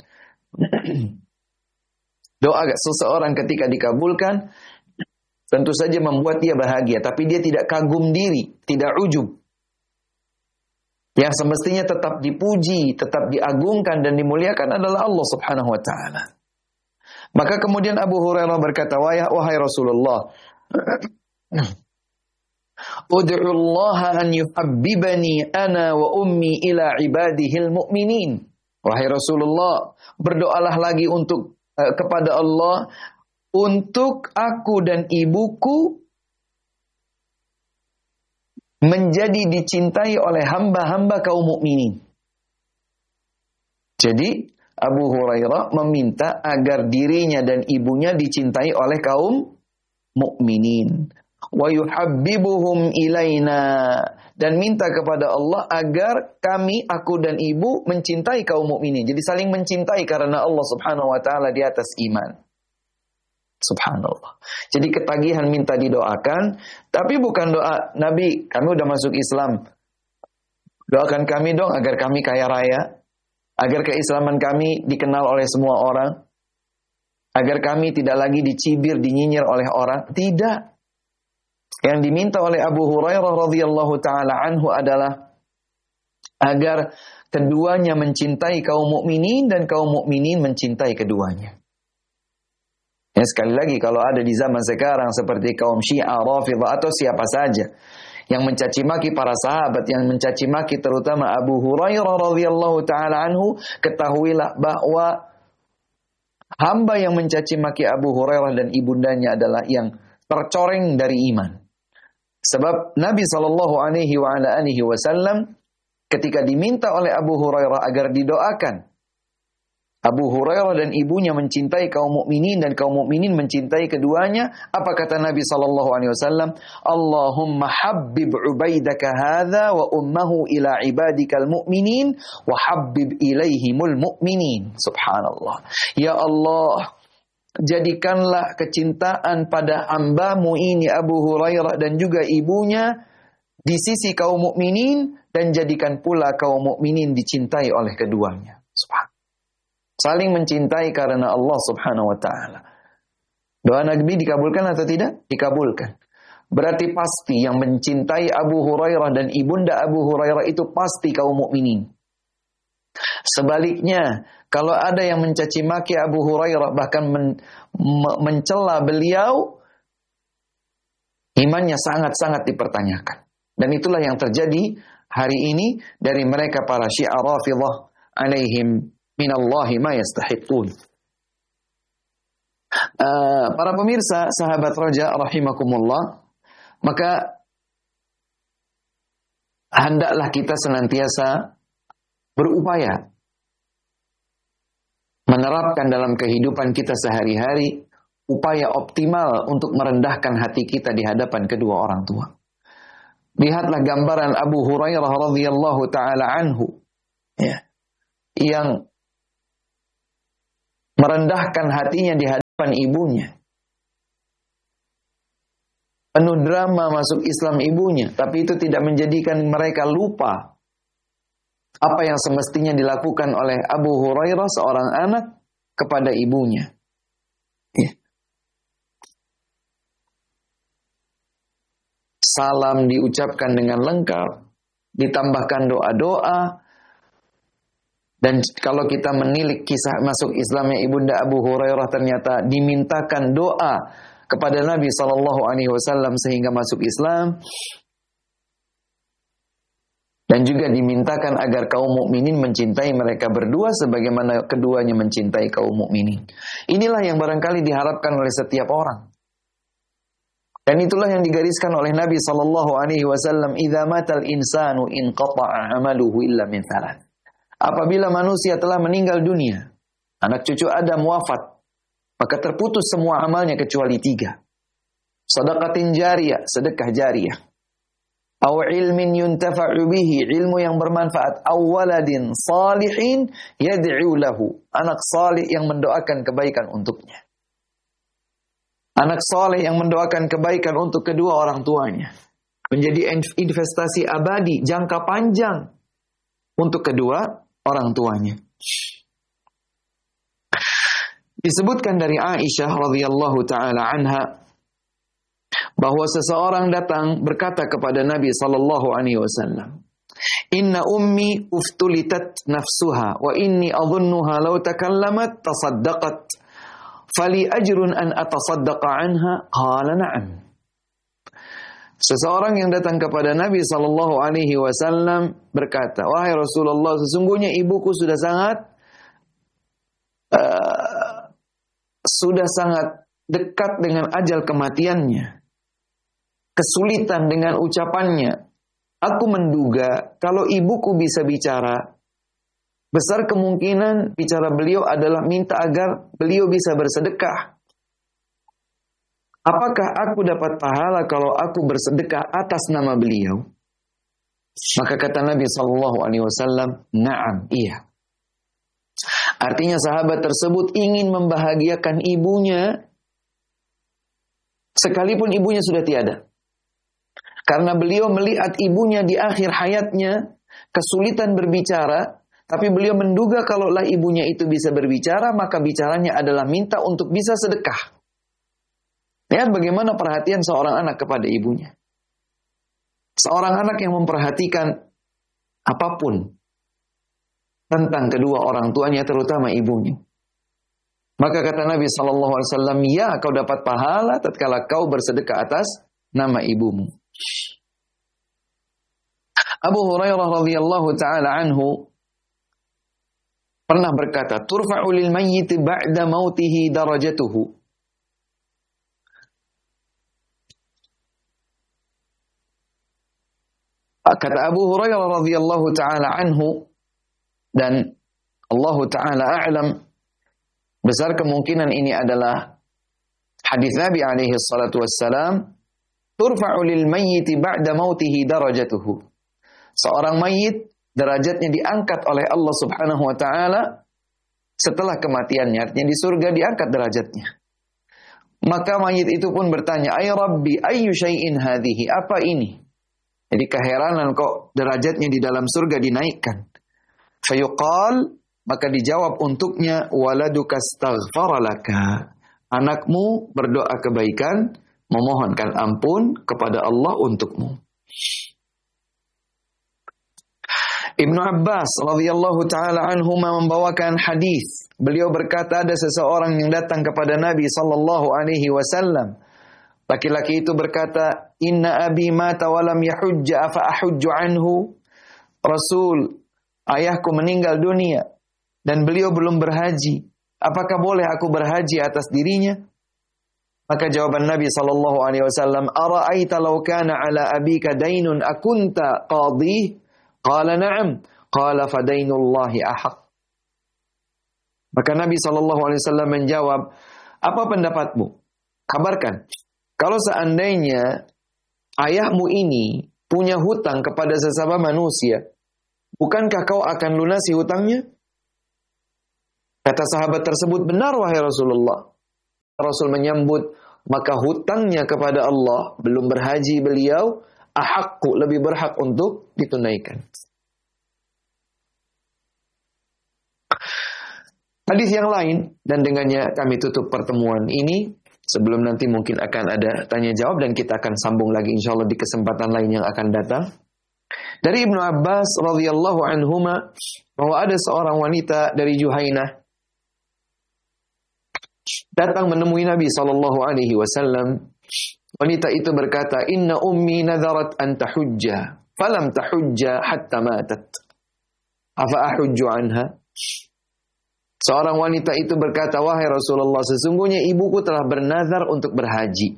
Doa seseorang ketika dikabulkan tentu saja membuat dia bahagia, tapi dia tidak kagum diri, tidak ujub. Yang semestinya tetap dipuji, tetap diagungkan dan dimuliakan adalah Allah Subhanahu wa taala. Maka kemudian Abu Hurairah berkata, wahai Rasulullah, ud'u Allah an yuhabbibani ana wa ummi ila ibadihil mu'minin. Wahai Rasulullah, berdoalah lagi untuk uh, kepada Allah untuk aku dan ibuku menjadi dicintai oleh hamba-hamba kaum mukminin. Jadi Abu Hurairah meminta agar dirinya dan ibunya dicintai oleh kaum mukminin. Wa yuhabbibuhum ilaina, dan minta kepada Allah agar kami, aku dan ibu mencintai kaum mukminin. Jadi saling mencintai karena Allah Subhanahu wa taala di atas iman. Subhanallah. Jadi ketagihan minta didoakan, tapi bukan doa, Nabi, kami udah masuk Islam, doakan kami dong agar kami kaya raya, agar keislaman kami dikenal oleh semua orang, agar kami tidak lagi dicibir, dinyinyir oleh orang. Tidak. Yang diminta oleh Abu Hurairah radhiyallahu taala anhu adalah agar keduanya mencintai kaum mukminin dan kaum mukminin mencintai keduanya. Ya, sekali lagi, kalau ada di zaman sekarang seperti kaum Syiah, Rafidhah, atau siapa saja yang mencaci maki para sahabat, yang mencaci maki terutama Abu Hurairah radhiyallahu taala anhu, ketahuilah bahwa hamba yang mencaci maki Abu Hurairah dan ibundanya adalah yang tercoreng dari iman. Sebab Nabi sallallahu alaihi wa ala alihi wasallam ketika diminta oleh Abu Hurairah agar didoakan Abu Hurairah dan ibunya mencintai kaum mukminin dan kaum mukminin mencintai keduanya, apa kata Nabi sallallahu alaihi wasallam? Allahumma habbib ubaidaka hadza wa ummuhu ila ibadikal mu'minin wa habbib ilaihimul mu'minin. Subhanallah. Ya Allah, jadikanlah kecintaan pada hambamu ini Abu Hurairah dan juga ibunya di sisi kaum mukminin, dan jadikan pula kaum mukminin dicintai oleh keduanya. Subhanallah. Saling mencintai karena Allah Subhanahu wa taala. Doa Nabi dikabulkan atau tidak? Dikabulkan. Berarti pasti yang mencintai Abu Hurairah dan ibunda Abu Hurairah itu pasti kaum mukminin. Sebaliknya, kalau ada yang mencaci maki Abu Hurairah, bahkan men, me, mencela beliau, imannya sangat-sangat dipertanyakan. Dan itulah yang terjadi hari ini dari mereka para Syiah Rafidhah alaihim minallahi ma yastahiqun. Uh, para pemirsa, sahabat Raja rahimakumullah, maka hendaklah kita senantiasa berupaya menerapkan dalam kehidupan kita sehari-hari upaya optimal untuk merendahkan hati kita di hadapan kedua orang tua. Lihatlah gambaran Abu Hurairah radhiyallahu taala anhu, ya, yang merendahkan hatinya di hadapan kehidupan ibunya. Penuh drama masuk Islam ibunya, tapi itu tidak menjadikan mereka lupa apa yang semestinya dilakukan oleh Abu Hurairah, seorang anak, kepada ibunya. Ya. Salam diucapkan dengan lengkap, ditambahkan doa-doa. Dan kalau kita menilik kisah masuk Islamnya Ibunda Abu Hurairah, ternyata dimintakan doa kepada Nabi shallallahu alaihi wasallam sehingga masuk Islam. Dan juga dimintakan agar kaum mukminin mencintai mereka berdua sebagaimana keduanya mencintai kaum mukminin. Inilah yang barangkali diharapkan oleh setiap orang. Dan itulah yang digariskan oleh Nabi shallallahu alaihi wasallam, "Idza matal insanu inqata'a 'amaluhu illa min thalath." Apabila manusia telah meninggal dunia, anak cucu Adam wafat, maka terputus semua amalnya kecuali tiga. Sedekatin jariyah, sedekah jariyah. Aw ilmin yuntafa'u bihi, ilmu yang bermanfaat. Aw waladin salihin yad'u lahu, anak salih yang mendoakan kebaikan untuknya. Anak salih yang mendoakan kebaikan untuk kedua orang tuanya. Menjadi investasi abadi, jangka panjang untuk kedua orang tuanya. Disebutkan dari Aisyah radhiyallahu taala anha bahwa seseorang datang berkata kepada Nabi sallallahu alaihi wasallam, "Inna ummi uftulitat nafsuha wa inni adhunnuha law takallamat tasaddaqat. Fali ajrun an atasaddaqa anha?" Qala na'am. Seseorang yang datang kepada Nabi sallallahu alaihi wasallam berkata, "Wahai Rasulullah, sesungguhnya ibuku sudah sangat uh, sudah sangat dekat dengan ajal kematiannya. Kesulitan dengan ucapannya. Aku menduga kalau ibuku bisa bicara, besar kemungkinan bicara beliau adalah minta agar beliau bisa bersedekah. Apakah aku dapat pahala kalau aku bersedekah atas nama beliau?" Maka kata Nabi sallallahu alaihi wasallam, "Na'am, iya." Artinya sahabat tersebut ingin membahagiakan ibunya sekalipun ibunya sudah tiada. Karena beliau melihat ibunya di akhir hayatnya kesulitan berbicara, tapi beliau menduga kalaulah ibunya itu bisa berbicara, maka bicaranya adalah minta untuk bisa sedekah. Lihat bagaimana perhatian seorang anak kepada ibunya. Seorang anak yang memperhatikan apapun tentang kedua orang tuanya, terutama ibunya. Maka kata Nabi sallallahu alaihi wasallam, "Ya, kau dapat pahala tatkala kau bersedekah atas nama ibumu." Abu Hurairah radhiyallahu taala anhu pernah berkata, "Turfa'u lil mayyit ba'da mautihi darajatuhu." Kata Abu Hurairah radhiyallahu taala anhu, dan Allah taala a'lam, besar kemungkinan ini adalah hadis Nabi alaihi salatu wassalam, "Turfa'u lil mayyit ba'da mautihi darajatuhu." Seorang mayit derajatnya diangkat oleh Allah Subhanahu wa taala setelah kematiannya, artinya di surga diangkat derajatnya. Maka mayit itu pun bertanya, "Ay Rabbi, ayyu syai'in hadhihi?" Apa ini? Jadi keheranan kok derajatnya di dalam surga dinaikkan. Fayuqal, maka dijawab untuknya, "Waladuka astaghfara laka." Anakmu berdoa kebaikan, memohonkan ampun kepada Allah untukmu. Ibnu Abbas radhiyallahu taala anhuma membawakan hadis. Beliau berkata, ada seseorang yang datang kepada Nabi sallallahu alaihi wasallam. Laki-laki itu berkata, "Inna abi mata wa lam yahujja afa ahujju anhu?" Rasul, ayahku meninggal dunia dan beliau belum berhaji. Apakah boleh aku berhaji atas dirinya? Maka jawaban Nabi sallallahu alaihi wasallam, "Ara'aita law kana 'ala abika dainun akunta qadhi?" Qala na'am. Qala fadainullahi ahaq. Maka Nabi sallallahu alaihi wasallam menjawab, "Apa pendapatmu? Kabarkan, kalau seandainya ayahmu ini punya hutang kepada sesama manusia, bukankah kau akan lunasi hutangnya?" Kata sahabat tersebut, "Benar wahai Rasulullah." Rasul menyambut, maka hutangnya kepada Allah, belum berhaji beliau, ahaqqu, lebih berhak untuk ditunaikan. Hadis yang lain, dan dengannya kami tutup pertemuan ini, sebelum nanti mungkin akan ada tanya jawab, dan kita akan sambung lagi insyaAllah di kesempatan lain yang akan datang. Dari Ibnu Abbas radhiyallahu anhuma, bahwa ada seorang wanita dari Juhainah datang menemui Nabi sallallahu alaihi wasallam. Wanita itu berkata, "Inna ummi nadharat an tahujja, falam tahujja hatta matat. Afa ahujju anha?" Seorang wanita itu berkata, "Wahai Rasulullah, sesungguhnya ibuku telah bernazar untuk berhaji.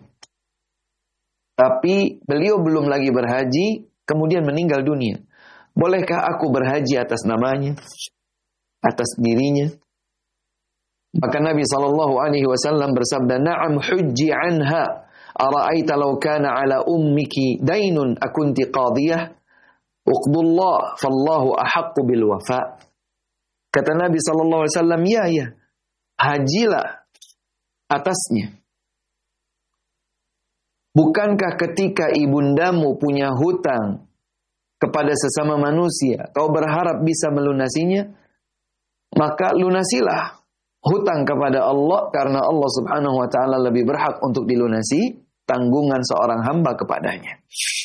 Tapi beliau belum lagi berhaji, kemudian meninggal dunia. Bolehkah aku berhaji atas namanya, atas dirinya?" Maka Nabi sallallahu alaihi wasallam bersabda, "Na'am hujji anha. Ara'aita law kana 'ala ummiki dainun akunti qadiyah? Uqdullah fallahu ahaqqu bil wafa." Kata Nabi sallallahu alaihi wasallam, "Ya ya. Hajilah atasnya. Bukankah ketika ibundamu punya hutang kepada sesama manusia, kau berharap bisa melunasinya? Maka lunasilah hutang kepada Allah, karena Allah subhanahu wa ta'ala lebih berhak untuk dilunasi tanggungan seorang hamba kepadanya."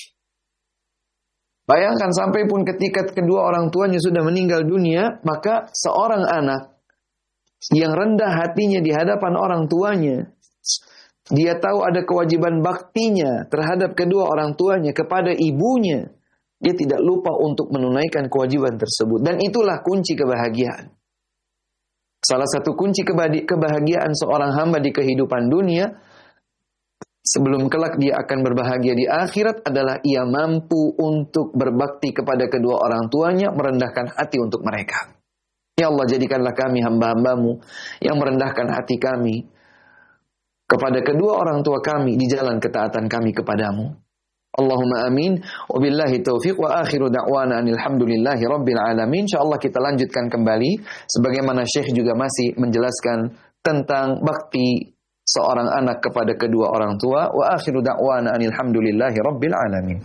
Bayangkan sampai pun ketika kedua orang tuanya sudah meninggal dunia, maka seorang anak yang rendah hatinya di hadapan orang tuanya, dia tahu ada kewajiban baktinya terhadap kedua orang tuanya kepada ibunya, dia tidak lupa untuk menunaikan kewajiban tersebut. Dan itulah kunci kebahagiaan. Salah satu kunci kebahagiaan seorang hamba di kehidupan dunia, sebelum kelak dia akan berbahagia di akhirat, adalah ia mampu untuk berbakti kepada kedua orang tuanya, merendahkan hati untuk mereka. Ya Allah, jadikanlah kami hamba-hambamu yang merendahkan hati kami kepada kedua orang tua kami di jalan ketaatan kami kepadamu. Allahumma amin. Wabillahi taufiq wa akhiru da'wana alhamdulillahi rabbil alamin. InsyaAllah kita lanjutkan kembali sebagaimana Syekh juga masih menjelaskan tentang bakti seorang anak kepada kedua orang tua. Wa akhiru da'wana alhamdulillahi rabbil alamin.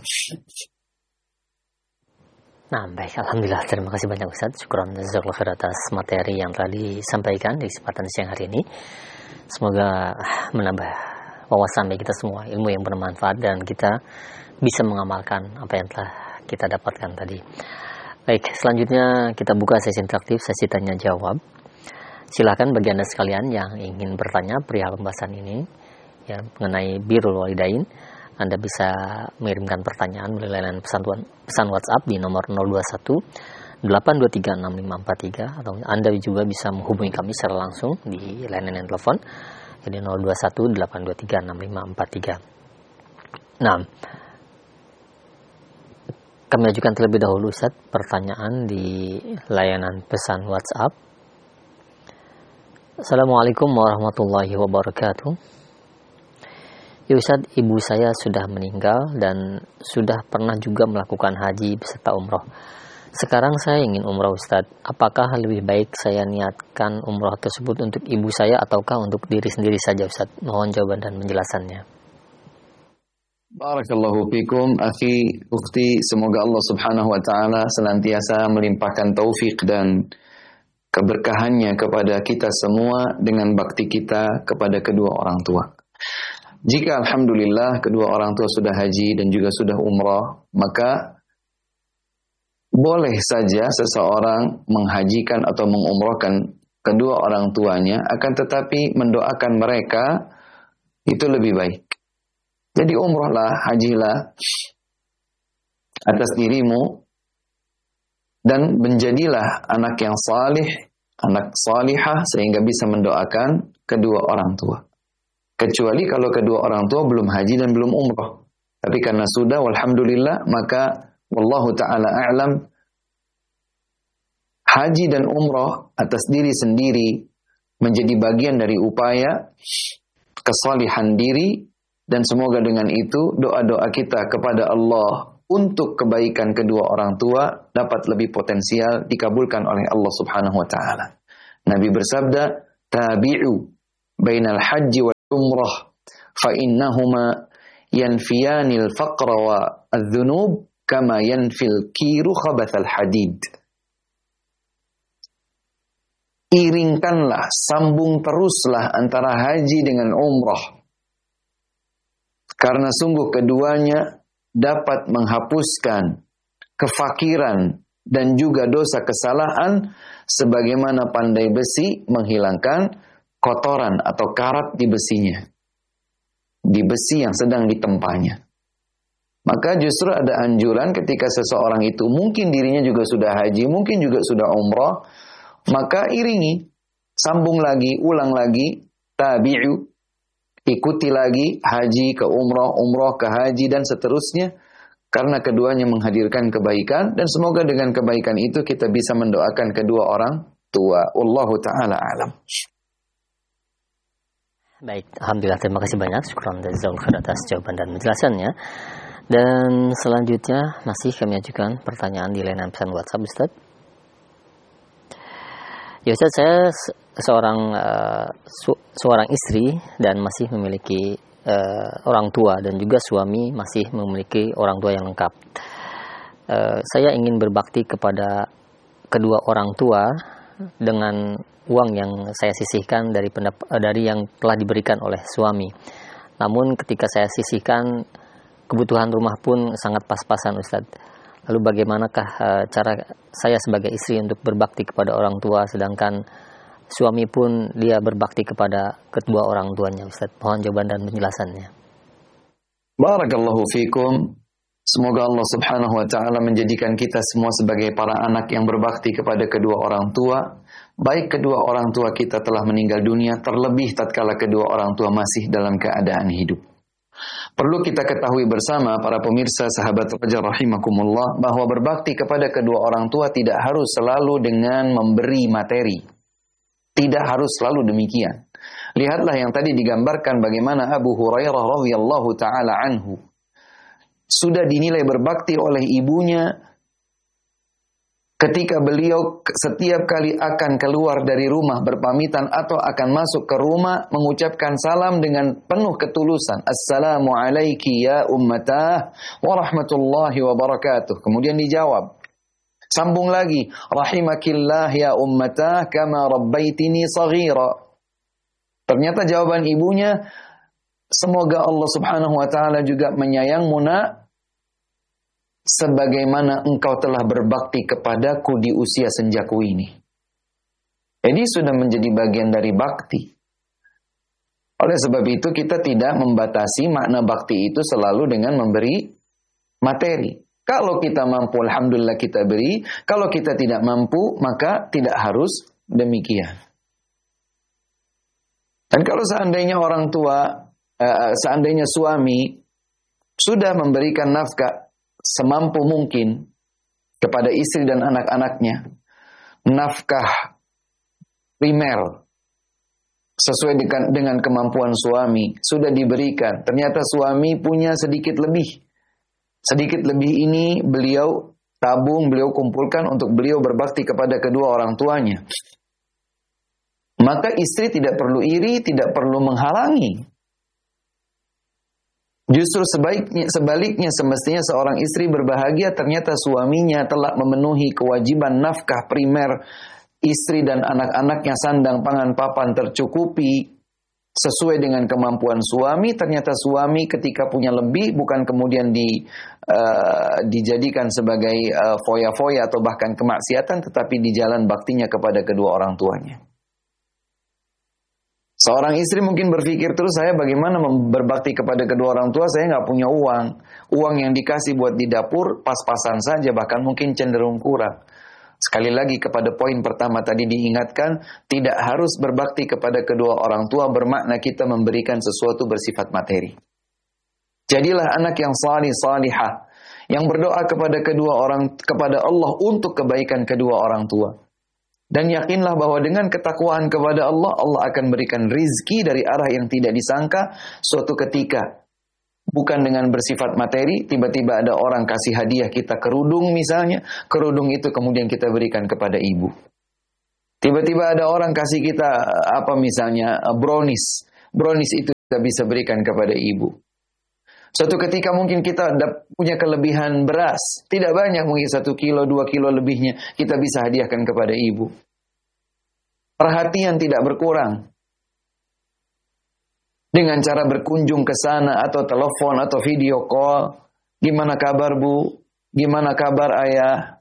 Nah, baik, alhamdulillah, terima kasih banyak Ustaz. Syukran jazakallahu khair atas materi yang telah disampaikan di kesempatan siang hari ini. Semoga menambah wawasan bagi kita semua, ilmu yang bermanfaat, dan kita bisa mengamalkan apa yang telah kita dapatkan tadi. Baik, selanjutnya kita buka sesi interaktif, sesi tanya jawab. Silakan bagi Anda sekalian yang ingin bertanya perihal pembahasan ini, ya, mengenai birrul walidain, Anda bisa mengirimkan pertanyaan melalui layanan pesan, pesan WhatsApp di nomor nol dua satu delapan dua tiga enam lima empat tiga, atau Anda juga bisa menghubungi kami secara langsung di layanan telepon jadi nol dua satu delapan dua tiga enam lima empat tiga. Nah, kami ajukan terlebih dahulu Ustaz pertanyaan di layanan pesan WhatsApp. Assalamualaikum warahmatullahi wabarakatuh. Ya Ustaz, ibu saya sudah meninggal dan sudah pernah juga melakukan haji beserta umroh. Sekarang saya ingin umroh Ustaz. Apakah lebih baik saya niatkan umroh tersebut untuk ibu saya ataukah untuk diri sendiri saja Ustaz? Mohon jawaban dan penjelasannya. Barakallahu fikum, akhi, ukhti, semoga Allah subhanahu wa ta'ala senantiasa melimpahkan taufik dan keberkahannya kepada kita semua dengan bakti kita kepada kedua orang tua. Jika alhamdulillah kedua orang tua sudah haji dan juga sudah umrah, maka boleh saja seseorang menghajikan atau mengumrahkan kedua orang tuanya, akan tetapi mendoakan mereka itu lebih baik. Jadi umrahlah, hajilah atas dirimu, dan menjadilah anak yang salih, anak salihah, sehingga bisa mendoakan kedua orang tua. Kecuali kalau kedua orang tua belum haji dan belum umrah. Tapi karena sudah, walhamdulillah, maka wallahu ta'ala a'lam, haji dan umrah atas diri sendiri menjadi bagian dari upaya kesalihan diri, dan semoga dengan itu doa-doa kita kepada Allah untuk kebaikan kedua orang tua dapat lebih potensial dikabulkan oleh Allah Subhanahu wa taala. Nabi bersabda, "Tabi'u bainal haji wal umrah fa innahuma yanfiyanil faqra wa adz-dzunub kama yanfil kiru khabathal hadid. Iringkanlah, sambung teruslah antara haji dengan umrah. Karena sungguh keduanya dapat menghapuskan kefakiran dan juga dosa kesalahan sebagaimana pandai besi menghilangkan kotoran atau karat di besinya. Di besi yang sedang ditempanya. Maka justru ada anjuran ketika seseorang itu mungkin dirinya juga sudah haji, mungkin juga sudah umrah, maka iringi, sambung lagi, ulang lagi, tabi'u, ikuti lagi haji ke umrah, umrah ke haji dan seterusnya, karena keduanya menghadirkan kebaikan dan semoga dengan kebaikan itu kita bisa mendoakan kedua orang tua. Wallahu taala alam. Baik, alhamdulillah, terima kasih banyak, syukran jazakallahu atas jawaban dan penjelasannya. Dan selanjutnya masih kami ajukan pertanyaan di layanan pesan WhatsApp, Ustaz. Ya Ustaz, saya seorang uh, su- seorang istri dan masih memiliki uh, orang tua dan juga suami masih memiliki orang tua yang lengkap. Uh, saya ingin berbakti kepada kedua orang tua dengan uang yang saya sisihkan dari pendap- dari yang telah diberikan oleh suami. Namun ketika saya sisihkan, kebutuhan rumah pun sangat pas-pasan, Ustadz. Lalu bagaimanakah uh, cara saya sebagai istri untuk berbakti kepada orang tua, sedangkan suami pun dia berbakti kepada kedua orang tuanya, Ustaz? Mohon jawaban dan penjelasannya. Barakallahu fikum. Semoga Allah subhanahu wa ta'ala menjadikan kita semua sebagai para anak yang berbakti kepada kedua orang tua. Baik kedua orang tua kita telah meninggal dunia, terlebih tatkala kedua orang tua masih dalam keadaan hidup. Perlu kita ketahui bersama para pemirsa sahabat Raja rahimakumullah bahwa berbakti kepada kedua orang tua tidak harus selalu dengan memberi materi. Tidak harus selalu demikian. Lihatlah yang tadi digambarkan bagaimana Abu Hurairah radhiyallahu taala anhu sudah dinilai berbakti oleh ibunya ketika beliau setiap kali akan keluar dari rumah berpamitan atau akan masuk ke rumah mengucapkan salam dengan penuh ketulusan. Assalamu alayki ya ummatah wa rahmatullahi wa barakatuh. Kemudian dijawab. Sambung lagi. Rahimakillah ya ummatah kama rabbaitini saghira. Ternyata jawaban ibunya, semoga Allah subhanahu wa ta'ala juga menyayangmu nak, sebagaimana engkau telah berbakti kepadaku di usia senjaku ini. Jadi sudah menjadi bagian dari bakti. Oleh sebab itu kita tidak membatasi makna bakti itu selalu dengan memberi materi. Kalau kita mampu, alhamdulillah kita beri. Kalau kita tidak mampu, maka tidak harus demikian. Dan kalau seandainya orang tua, uh, seandainya suami sudah memberikan nafkah semampu mungkin kepada istri dan anak-anaknya, nafkah primer sesuai dengan, dengan kemampuan suami sudah diberikan. Ternyata suami punya sedikit lebih. Sedikit lebih ini beliau tabung, beliau kumpulkan untuk beliau berbakti kepada kedua orang tuanya. Maka istri tidak perlu iri, tidak perlu menghalangi. Justru sebaiknya, sebaliknya semestinya seorang istri berbahagia ternyata suaminya telah memenuhi kewajiban nafkah primer istri dan anak-anaknya, sandang pangan papan tercukupi sesuai dengan kemampuan suami. Ternyata suami ketika punya lebih bukan kemudian di, uh, dijadikan sebagai uh, foya-foya atau bahkan kemaksiatan, tetapi di jalan baktinya kepada kedua orang tuanya. Seorang istri mungkin berpikir terus, saya bagaimana berbakti kepada kedua orang tua, saya nggak punya uang. Uang yang dikasih buat di dapur pas-pasan saja, bahkan mungkin cenderung kurang. Sekali lagi kepada poin pertama tadi diingatkan, tidak harus berbakti kepada kedua orang tua bermakna kita memberikan sesuatu bersifat materi. Jadilah anak yang salih salihah, yang berdoa kepada kedua orang, kepada Allah untuk kebaikan kedua orang tua. Dan yakinlah bahwa dengan ketakwaan kepada Allah, Allah akan berikan rizki dari arah yang tidak disangka suatu ketika. Bukan dengan bersifat materi, tiba-tiba ada orang kasih hadiah kita kerudung misalnya, kerudung itu kemudian kita berikan kepada ibu. Tiba-tiba ada orang kasih kita apa misalnya brownies, brownies itu kita bisa berikan kepada ibu. Suatu ketika mungkin kita punya kelebihan beras, tidak banyak, mungkin satu kilo, dua kilo lebihnya, kita bisa hadiahkan kepada ibu. Perhatian tidak berkurang. Dengan cara berkunjung ke sana, atau telepon, atau video call. Gimana kabar bu? Gimana kabar ayah?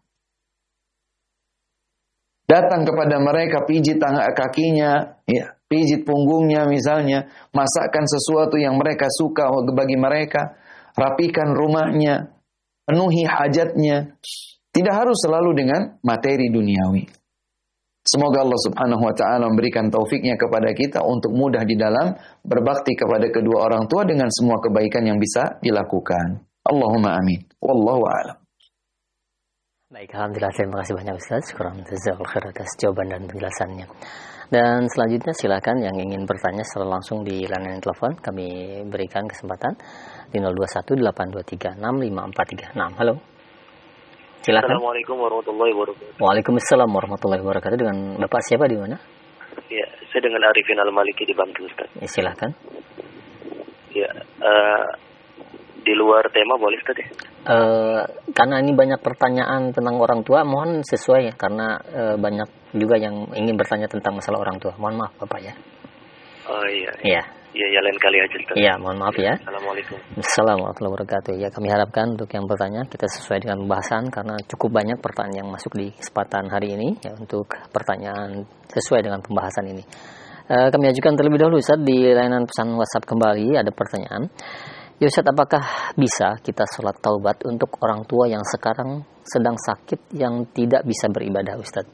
Datang kepada mereka, pijit tangan kakinya, ya, pijit punggungnya misalnya, masakkan sesuatu yang mereka suka bagi mereka, rapikan rumahnya, penuhi hajatnya. Tidak harus selalu dengan materi duniawi. Semoga Allah Subhanahu wa taala memberikan taufiknya kepada kita untuk mudah di dalam berbakti kepada kedua orang tua dengan semua kebaikan yang bisa dilakukan. Allahumma amin. Wallahu a'lam. Baik, alhamdulillah, terima kasih banyak Ustaz. Kurang jazakallahu khair atas jawaban dan penjelasannya. Dan selanjutnya silakan yang ingin bertanya secara langsung di layanan telepon, kami berikan kesempatan di nol dua satu delapan dua tiga enam lima empat tiga enam. Halo. Silakan. Assalamualaikum warahmatullahi wabarakatuh. Waalaikumsalam warahmatullahi wabarakatuh. Dengan Bapak siapa di mana? Ya, saya dengan Arifin Al-Maliki di Bantul, Ustaz. Ya, silakan. Ya, uh, di luar tema boleh Ustaz ya? Uh, karena ini banyak pertanyaan tentang orang tua, mohon sesuai ya, karena uh, banyak juga yang ingin bertanya tentang masalah orang tua. Mohon maaf Bapak ya. Oh iya. Iya. Iya, ya lain kali aja Ustaz. Iya, mohon maaf ya. Assalamualaikum. Assalamualaikum warahmatullahi wabarakatuh. Ya, kami harapkan untuk yang bertanya kita sesuai dengan pembahasan karena cukup banyak pertanyaan yang masuk di kesempatan hari ini ya, untuk pertanyaan sesuai dengan pembahasan ini. Uh, kami ajukan terlebih dahulu Ustaz di layanan pesan WhatsApp kembali ada pertanyaan. Ya Ustaz, apakah bisa kita sholat taubat untuk orang tua yang sekarang sedang sakit yang tidak bisa beribadah Ustaz?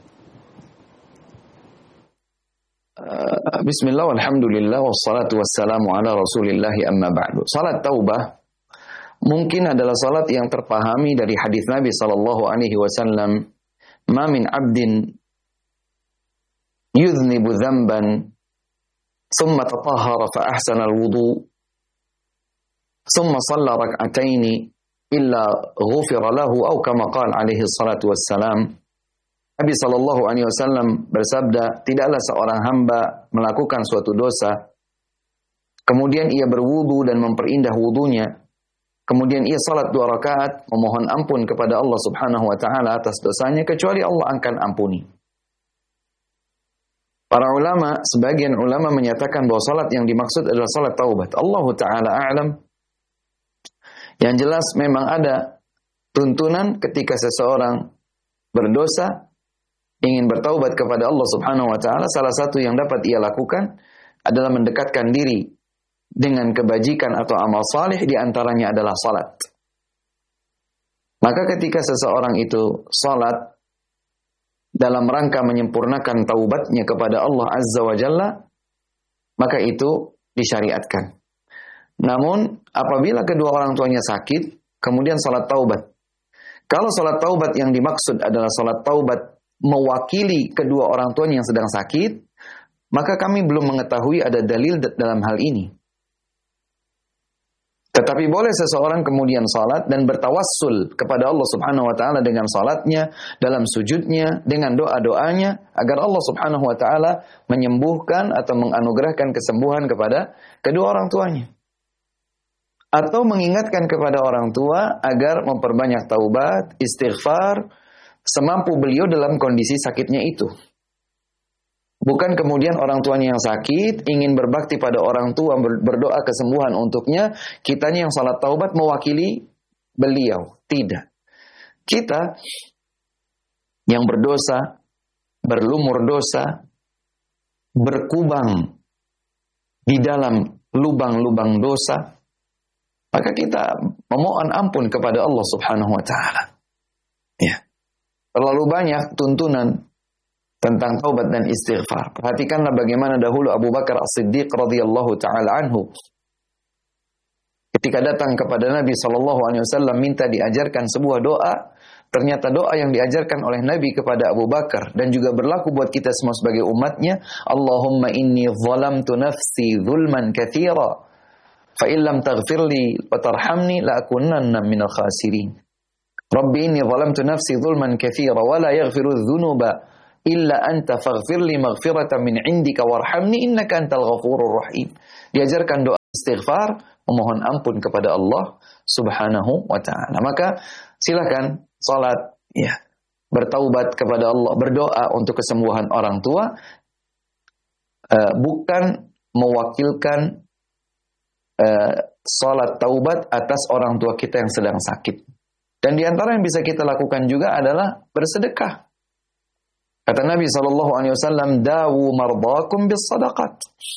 Uh, Bismillah, walhamdulillah, wassalatu wassalamu ala rasulillahi amma ba'du. Salat taubah mungkin adalah salat yang terpahami dari hadis Nabi sallallahu alaihi wasallam, "Ma min 'abdin yudhnibu dhanban thumma tatahhara fa ahsana al-wudu' thumma shalla rak'ataini illa ghufira lahu," atau kama qala alaihi salatu wassalam. Nabi sallallahu alaihi wasallam bersabda, tidaklah seorang hamba melakukan suatu dosa, kemudian ia berwudu dan memperindah wudunya, kemudian ia salat dua rakaat memohon ampun kepada Allah Subhanahu wa taala atas dosanya, kecuali Allah akan ampuni. Para ulama, sebagian ulama menyatakan bahwa salat yang dimaksud adalah salat taubat. Allah taala a'lam. Yang jelas memang ada tuntunan ketika seseorang berdosa ingin bertaubat kepada Allah Subhanahu wa taala, salah satu yang dapat ia lakukan adalah mendekatkan diri dengan kebajikan atau amal saleh, di antaranya adalah salat. Maka ketika seseorang itu salat dalam rangka menyempurnakan taubatnya kepada Allah Azza wa Jalla, maka itu disyariatkan. Namun apabila kedua orang tuanya sakit, kemudian salat taubat. Kalau salat taubat yang dimaksud adalah salat taubat mewakili kedua orang tuanya yang sedang sakit, maka kami belum mengetahui ada dalil dalam hal ini. Tetapi boleh seseorang kemudian salat dan bertawassul kepada Allah Subhanahu wa taala dengan salatnya, dalam sujudnya, dengan doa-doanya, agar Allah Subhanahu wa taala menyembuhkan atau menganugerahkan kesembuhan kepada kedua orang tuanya. Atau mengingatkan kepada orang tua agar memperbanyak taubat, istighfar, semampu beliau dalam kondisi sakitnya itu. Bukan kemudian orang tuanya yang sakit ingin berbakti pada orang tua, berdoa kesembuhan untuknya, kitanya yang salat taubat mewakili beliau. Tidak. Kita yang berdosa, berlumur dosa, berkubang di dalam lubang-lubang dosa, maka kita memohon ampun kepada Allah Subhanahu wa taala. Ya. Terlalu banyak tuntunan tentang taubat dan istighfar. Perhatikanlah bagaimana dahulu Abu Bakar As-Siddiq radhiyallahu taala anhu ketika datang kepada Nabi sallallahu alaihi wasallam minta diajarkan sebuah doa, ternyata doa yang diajarkan oleh Nabi kepada Abu Bakar dan juga berlaku buat kita semua sebagai umatnya, Allahumma inni zalamtu nafsi zulman katsira fa illam taghfirli wa tarhamni la akunanna minal khasirin. Rabbi inni zalamtu nafsi zulman katsira wa la yaghfiru dzunuba illa anta faghfirli maghfiratan min indika warhamni innaka antal ghafurur rahim. Diajarkan doa istighfar, memohon ampun kepada Allah Subhanahu wa taala. Maka silakan salat ya, bertaubat kepada Allah, berdoa untuk kesembuhan orang tua, uh, bukan mewakilkan uh, salat taubat atas orang tua kita yang sedang sakit. Dan di antara yang bisa kita lakukan juga adalah bersedekah. Kata Nabi sallallahu alaihi wasallam, "Dawu mardakum bis sadaqat."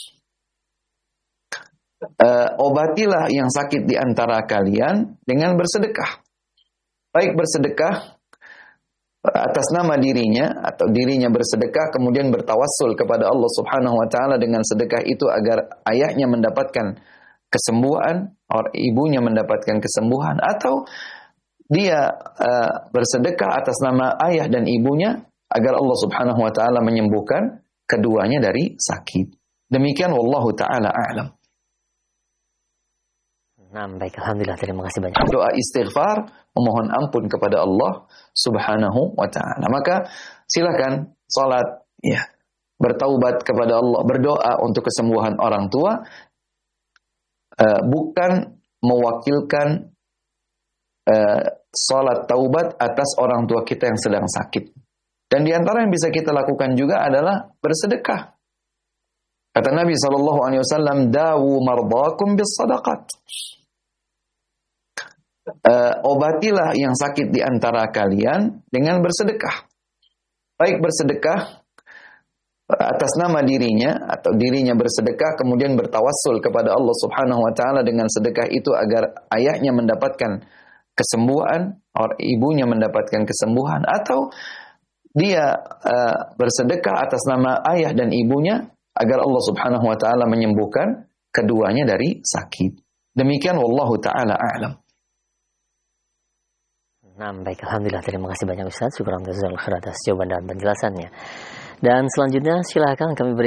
Uh, obatilah yang sakit di antara kalian dengan bersedekah. Baik bersedekah atas nama dirinya atau dirinya bersedekah kemudian bertawassul kepada Allah Subhanahu wa taala dengan sedekah itu agar ayahnya mendapatkan kesembuhan, atau ibunya mendapatkan kesembuhan, atau dia uh, bersedekah atas nama ayah dan ibunya agar Allah Subhanahu wa taala menyembuhkan keduanya dari sakit. Demikian wallahu taala a'lam. Nah, baik, alhamdulillah, terima kasih banyak. Doa istighfar, memohon ampun kepada Allah Subhanahu wa taala. Maka silakan salat ya, bertaubat kepada Allah, berdoa untuk kesembuhan orang tua, uh, bukan mewakilkan uh, salat taubat atas orang tua kita yang sedang sakit. Dan di antara yang bisa kita lakukan juga adalah bersedekah. Kata Nabi sallallahu alaihi wasallam, "Dawu mardakum bis sadaqat." Uh, obatilah yang sakit di antara kalian dengan bersedekah. Baik bersedekah atas nama dirinya atau dirinya bersedekah kemudian bertawassul kepada Allah Subhanahu wa taala dengan sedekah itu agar ayahnya mendapatkan kesembuhan, atau ibunya mendapatkan kesembuhan, atau dia uh, bersedekah atas nama ayah dan ibunya agar Allah Subhanahu wa taala menyembuhkan keduanya dari sakit. Demikian wallahu taala a'lam. Nah, baik, alhamdulillah, terima kasih banyak Ustaz. Syukur atas jawaban dan penjelasannya. Dan selanjutnya silakan kami beri